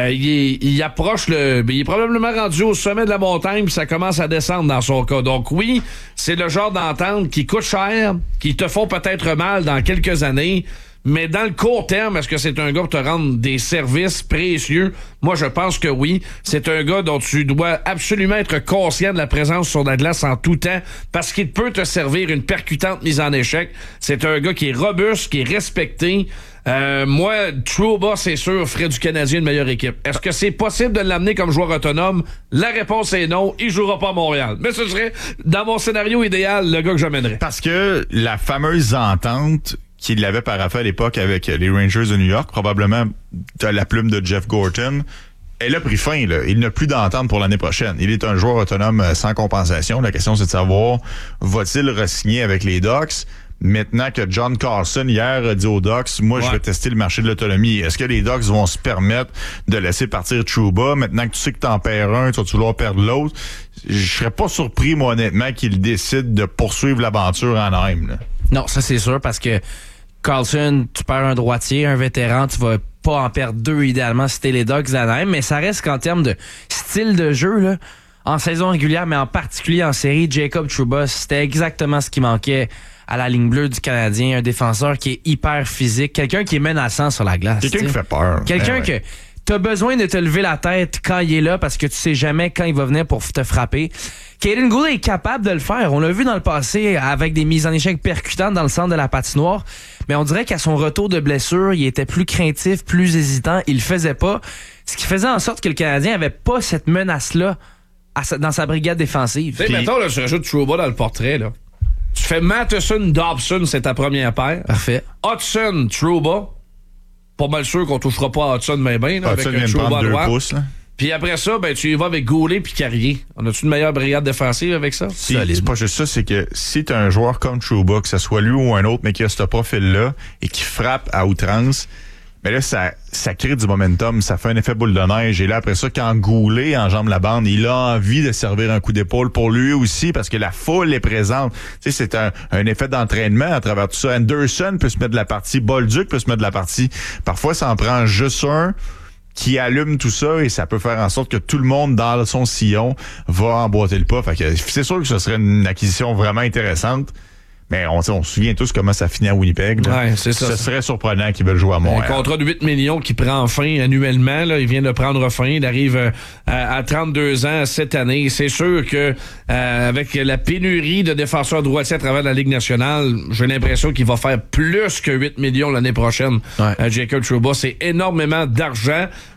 Il approche il est probablement rendu au sommet de la montagne, puis ça commence à descendre dans son cas. Donc oui, c'est le genre d'entente qui coûte cher, qui te font peut-être mal dans quelques années, mais dans le court terme, est-ce que c'est un gars pour te rendre des services précieux? Moi, je pense que oui. C'est un gars dont tu dois absolument être conscient de la présence sur la glace en tout temps parce qu'il peut te servir une percutante mise en échec. C'est un gars qui est robuste, qui est respecté. Moi, Trouba, c'est sûr, ferait du Canadien une meilleure équipe. Est-ce que c'est possible de l'amener comme joueur autonome? La réponse est non. Il jouera pas à Montréal. Mais ce serait, dans mon scénario idéal, le gars que j'amènerais. Parce que la fameuse entente qu'il avait paraphé à l'époque avec les Rangers de New York, probablement de la plume de Jeff Gorton, elle a pris fin. Là. Il n'a plus d'entente pour l'année prochaine. Il est un joueur autonome sans compensation. La question, c'est de savoir, va-t-il re-signer avec les Ducks? Maintenant que John Carlson, hier, a dit aux Ducks, moi, je vais tester le marché de l'autonomie. Est-ce que les Ducks vont se permettre de laisser partir Trouba? Maintenant que tu sais que t'en perds un, tu vas vouloir perdre l'autre. Je serais pas surpris, moi, honnêtement, qu'il décide de poursuivre l'aventure en Anaheim. Là. Non, ça, c'est sûr, parce que Carlson, tu perds un droitier, un vétéran, tu vas pas en perdre deux, idéalement, si t'es les Ducks d'Anaheim, mais ça reste qu'en termes de style de jeu, là, en saison régulière, mais en particulier en série, Jacob Trouba, c'était exactement ce qui manquait à la ligne bleue du Canadien, un défenseur qui est hyper physique, quelqu'un qui est menaçant sur la glace. Quelqu'un qui fait peur. Quelqu'un que t'as besoin de te lever la tête quand il est là parce que tu sais jamais quand il va venir pour te frapper. Kaden Gould est capable de le faire. On l'a vu dans le passé avec des mises en échec percutantes dans le centre de la patinoire. Mais on dirait qu'à son retour de blessure, il était plus craintif, plus hésitant. Il le faisait pas. Ce qui faisait en sorte que le Canadien avait pas cette menace-là dans sa brigade défensive. Tu sais, mettons, là, je rajoute Trouba dans le portrait, là. Tu fais Matheson, Dobson, c'est ta première paire. Parfait. Hudson, Trouba. Pas mal sûr qu'on touchera pas à Hudson, mais bien, là, avec un Trouba à droite. Puis après ça, ben, tu y vas avec Goulet puis Carrier. On a-tu une meilleure brigade défensive avec ça? C'est pas juste ça, c'est que si t'as un joueur comme Trouba, que ce soit lui ou un autre, mais qui a ce profil-là et qui frappe à outrance, mais là, ça crée du momentum, ça fait un effet boule de neige. Et là, après ça, quand Goulet enjambe la bande, il a envie de servir un coup d'épaule pour lui aussi, parce que la foule est présente. Tu sais, c'est un effet d'entraînement à travers tout ça. Anderson peut se mettre de la partie, Bolduc peut se mettre de la partie. Parfois, ça en prend juste un qui allume tout ça et ça peut faire en sorte que tout le monde dans son sillon va emboîter le pas. Fait que c'est sûr que ce serait une acquisition vraiment intéressante. Mais on se souvient tous comment ça finit à Winnipeg. Là. Ouais, c'est ça. Ce serait surprenant qu'ils veulent jouer à Montréal. Un contrat de 8 millions qui prend fin annuellement. Là, il vient de prendre fin. Il arrive à 32 ans cette année. C'est sûr que avec la pénurie de défenseurs droitiers à travers la Ligue nationale, j'ai l'impression qu'il va faire plus que 8 millions l'année prochaine. Jacob Trouba, c'est énormément d'argent.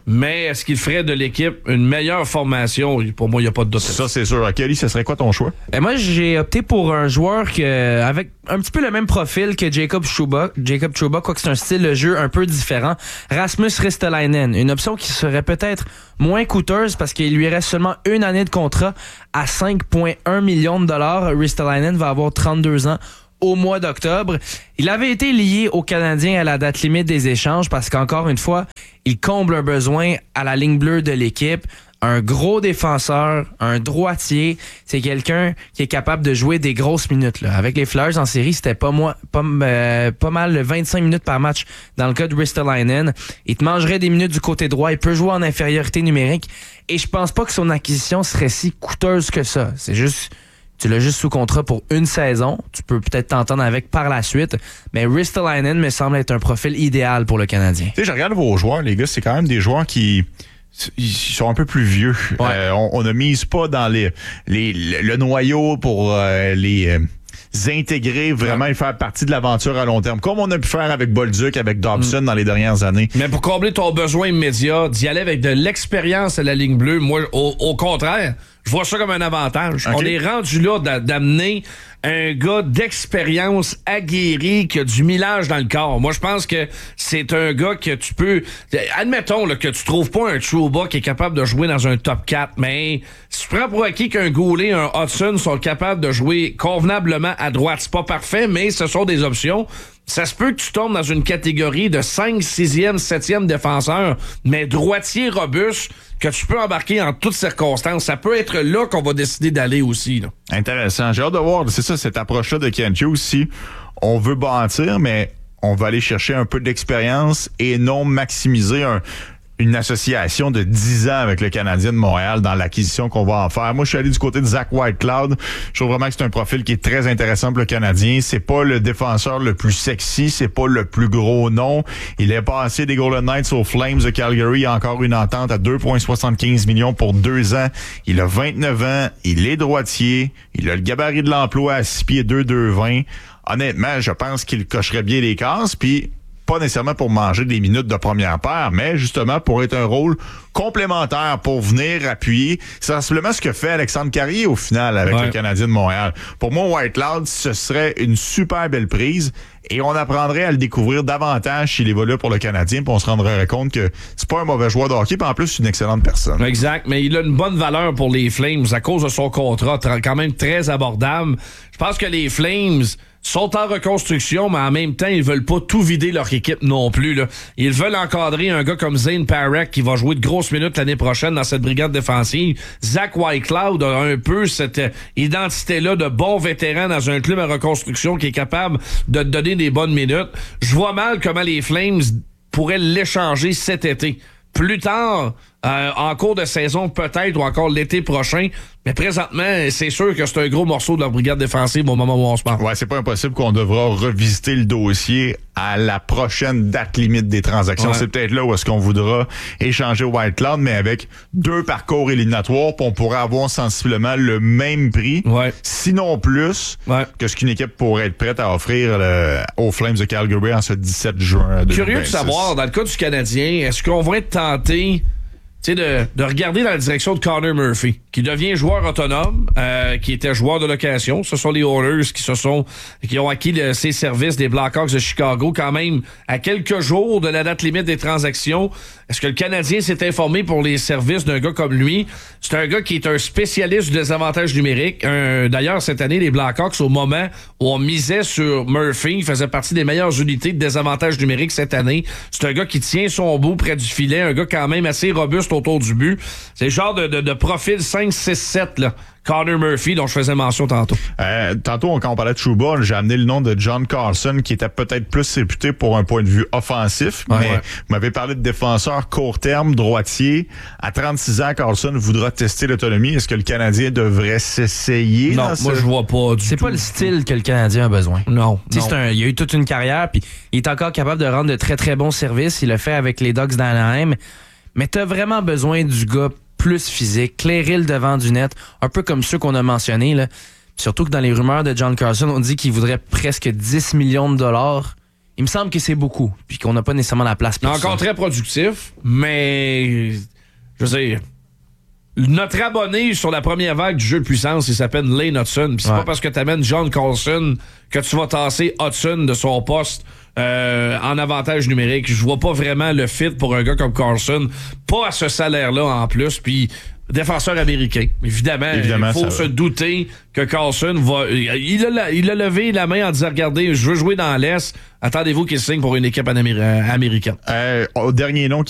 mais est-ce qu'il ferait de l'équipe une meilleure formation? Pour moi, il n'y a pas de doute. Ça, c'est sûr. Kelly, ce serait quoi ton choix? Moi, j'ai opté pour un joueur avec un petit peu le même profil que Jacob Trouba, quoique c'est un style de jeu un peu différent. Rasmus Ristolainen, une option qui serait peut-être moins coûteuse parce qu'il lui reste seulement une année de contrat à 5,1 millions de dollars. Ristolainen va avoir 32 ans au mois d'octobre. Il avait été lié aux Canadiens à la date limite des échanges parce qu'encore une fois, il comble un besoin à la ligne bleue de l'équipe. Un gros défenseur, un droitier, c'est quelqu'un qui est capable de jouer des grosses minutes. Là. Avec les Flyers en série, c'était pas mal 25 minutes par match dans le cas de Ristolainen. Il te mangerait des minutes du côté droit, il peut jouer en infériorité numérique et je pense pas que son acquisition serait si coûteuse que ça. C'est juste... Tu l'as juste sous contrat pour une saison. Tu peux peut-être t'entendre avec par la suite. Mais Ristolainen me semble être un profil idéal pour le Canadien. Tu sais, je regarde vos joueurs, les gars, c'est quand même des joueurs qui... Ils sont un peu plus vieux. Ouais. On ne mise pas dans le noyau pour les intégrer vraiment et faire partie de l'aventure à long terme, comme on a pu faire avec Bolduc, avec Dobson dans les dernières années. Mais pour combler ton besoin immédiat, d'y aller avec de l'expérience à la ligne bleue, moi, au contraire, je vois ça comme un avantage. Okay. On est rendu là d'amener un gars d'expérience aguerri qui a du millage dans le corps. Moi, je pense que c'est un gars que tu peux... Admettons là, que tu trouves pas un Trouba qui est capable de jouer dans un top 4, mais si tu prends pour acquis qu'un Goulet, un Hudson sont capables de jouer convenablement à droite, c'est pas parfait, mais ce sont des options. Ça se peut que tu tombes dans une catégorie de 5, 6e, 7e défenseur, mais droitier robuste, que tu peux embarquer en toutes circonstances. Ça peut être là qu'on va décider d'aller aussi. Là. Intéressant. J'ai hâte de voir, c'est ça, cette approche-là de Kent Hughes. Si on veut bâtir, mais on va aller chercher un peu d'expérience et non maximiser une association de 10 ans avec le Canadien de Montréal dans l'acquisition qu'on va en faire. Moi, je suis allé du côté de Zach Whitecloud. Je trouve vraiment que c'est un profil qui est très intéressant pour le Canadien. C'est pas le défenseur le plus sexy, c'est pas le plus gros nom. Il est passé des Golden Knights aux Flames de Calgary. Il a encore une entente à 2,75 millions pour 2 ans. Il a 29 ans. Il est droitier. Il a le gabarit de l'emploi à 6 pieds 2, 2,20. Honnêtement, je pense qu'il cocherait bien les cases. Puis pas nécessairement pour manger des minutes de première paire, mais justement pour être un rôle complémentaire, pour venir appuyer. C'est simplement ce que fait Alexandre Carrier au final avec le Canadien de Montréal. Pour moi, Whitecloud, ce serait une super belle prise et on apprendrait à le découvrir davantage s'il évolue pour le Canadien, puis on se rendrait compte que c'est pas un mauvais joueur de hockey, puis en plus, c'est une excellente personne. Exact, mais il a une bonne valeur pour les Flames à cause de son contrat, quand même très abordable. Je pense que les Flames sont en reconstruction, mais en même temps, ils veulent pas tout vider leur équipe non plus. Là. Ils veulent encadrer un gars comme Zane Parekh qui va jouer de grosses minutes l'année prochaine dans cette brigade défensive. Zach Whitecloud a un peu cette identité-là de bon vétéran dans un club en reconstruction qui est capable de te donner des bonnes minutes. Je vois mal comment les Flames pourraient l'échanger cet été. Plus tard, en cours de saison peut-être, ou encore l'été prochain. Mais présentement, c'est sûr que c'est un gros morceau de leur brigade défensive au moment où on se parle. Ouais, c'est pas impossible qu'on devra revisiter le dossier à la prochaine date limite des transactions. Ouais. C'est peut-être là où est-ce qu'on voudra échanger Whitecloud, mais avec 2 parcours éliminatoires, puis on pourrait avoir sensiblement le même prix, sinon plus, que ce qu'une équipe pourrait être prête à offrir aux Flames de Calgary en ce 17 juin 2026. Curieux de savoir, dans le cas du Canadien, est-ce qu'on va être tenté de regarder dans la direction de Connor Murphy, qui devient joueur autonome, qui était joueur de location. Ce sont les Oilers qui ont acquis ses services des Blackhawks de Chicago quand même à quelques jours de la date limite des transactions. Est-ce que le Canadien s'est informé pour les services d'un gars comme lui? C'est un gars qui est un spécialiste du désavantage numérique. D'ailleurs, cette année, les Blackhawks, au moment où on misait sur Murphy, il faisait partie des meilleures unités de désavantage numérique cette année. C'est un gars qui tient son bout près du filet, un gars quand même assez robuste autour du but. C'est le genre de profil 5-6-7, là. Connor Murphy, dont je faisais mention tantôt. Tantôt, quand on parlait de Trouba, j'ai amené le nom de John Carlson, qui était peut-être plus réputé pour un point de vue offensif, mais vous m'avez parlé de défenseur court terme, droitier. À 36 ans, Carlson voudra tester l'autonomie. Est-ce que le Canadien devrait s'essayer? Non, moi, je vois pas du tout. C'est pas le style que le Canadien a besoin. Non. Il a eu toute une carrière, puis il est encore capable de rendre de très, très bons services. Il le fait avec les Ducks d'Anaheim. Mais t'as vraiment besoin du gars plus physique, clairer le devant du net, un peu comme ceux qu'on a mentionnés. Là. Surtout que dans les rumeurs de John Carlson, on dit qu'il voudrait presque 10 millions de dollars. il me semble que c'est beaucoup, puis qu'on n'a pas nécessairement la place pour Encore ça. très productif, mais je veux dire, notre abonné sur la première vague du jeu de puissance, il s'appelle Lane Hudson. Puis c'est pas parce que tu amènes John Carlson que tu vas tasser Hudson de son poste en avantage numérique. Je vois pas vraiment le fit pour un gars comme Carlson. Pas à ce salaire-là en plus. Puis défenseur américain. Évidemment, il faut se douter que Carlson va... Il a levé la main en disant, regardez, je veux jouer dans l'Est. Attendez-vous qu'il signe pour une équipe américaine. Au dernier nom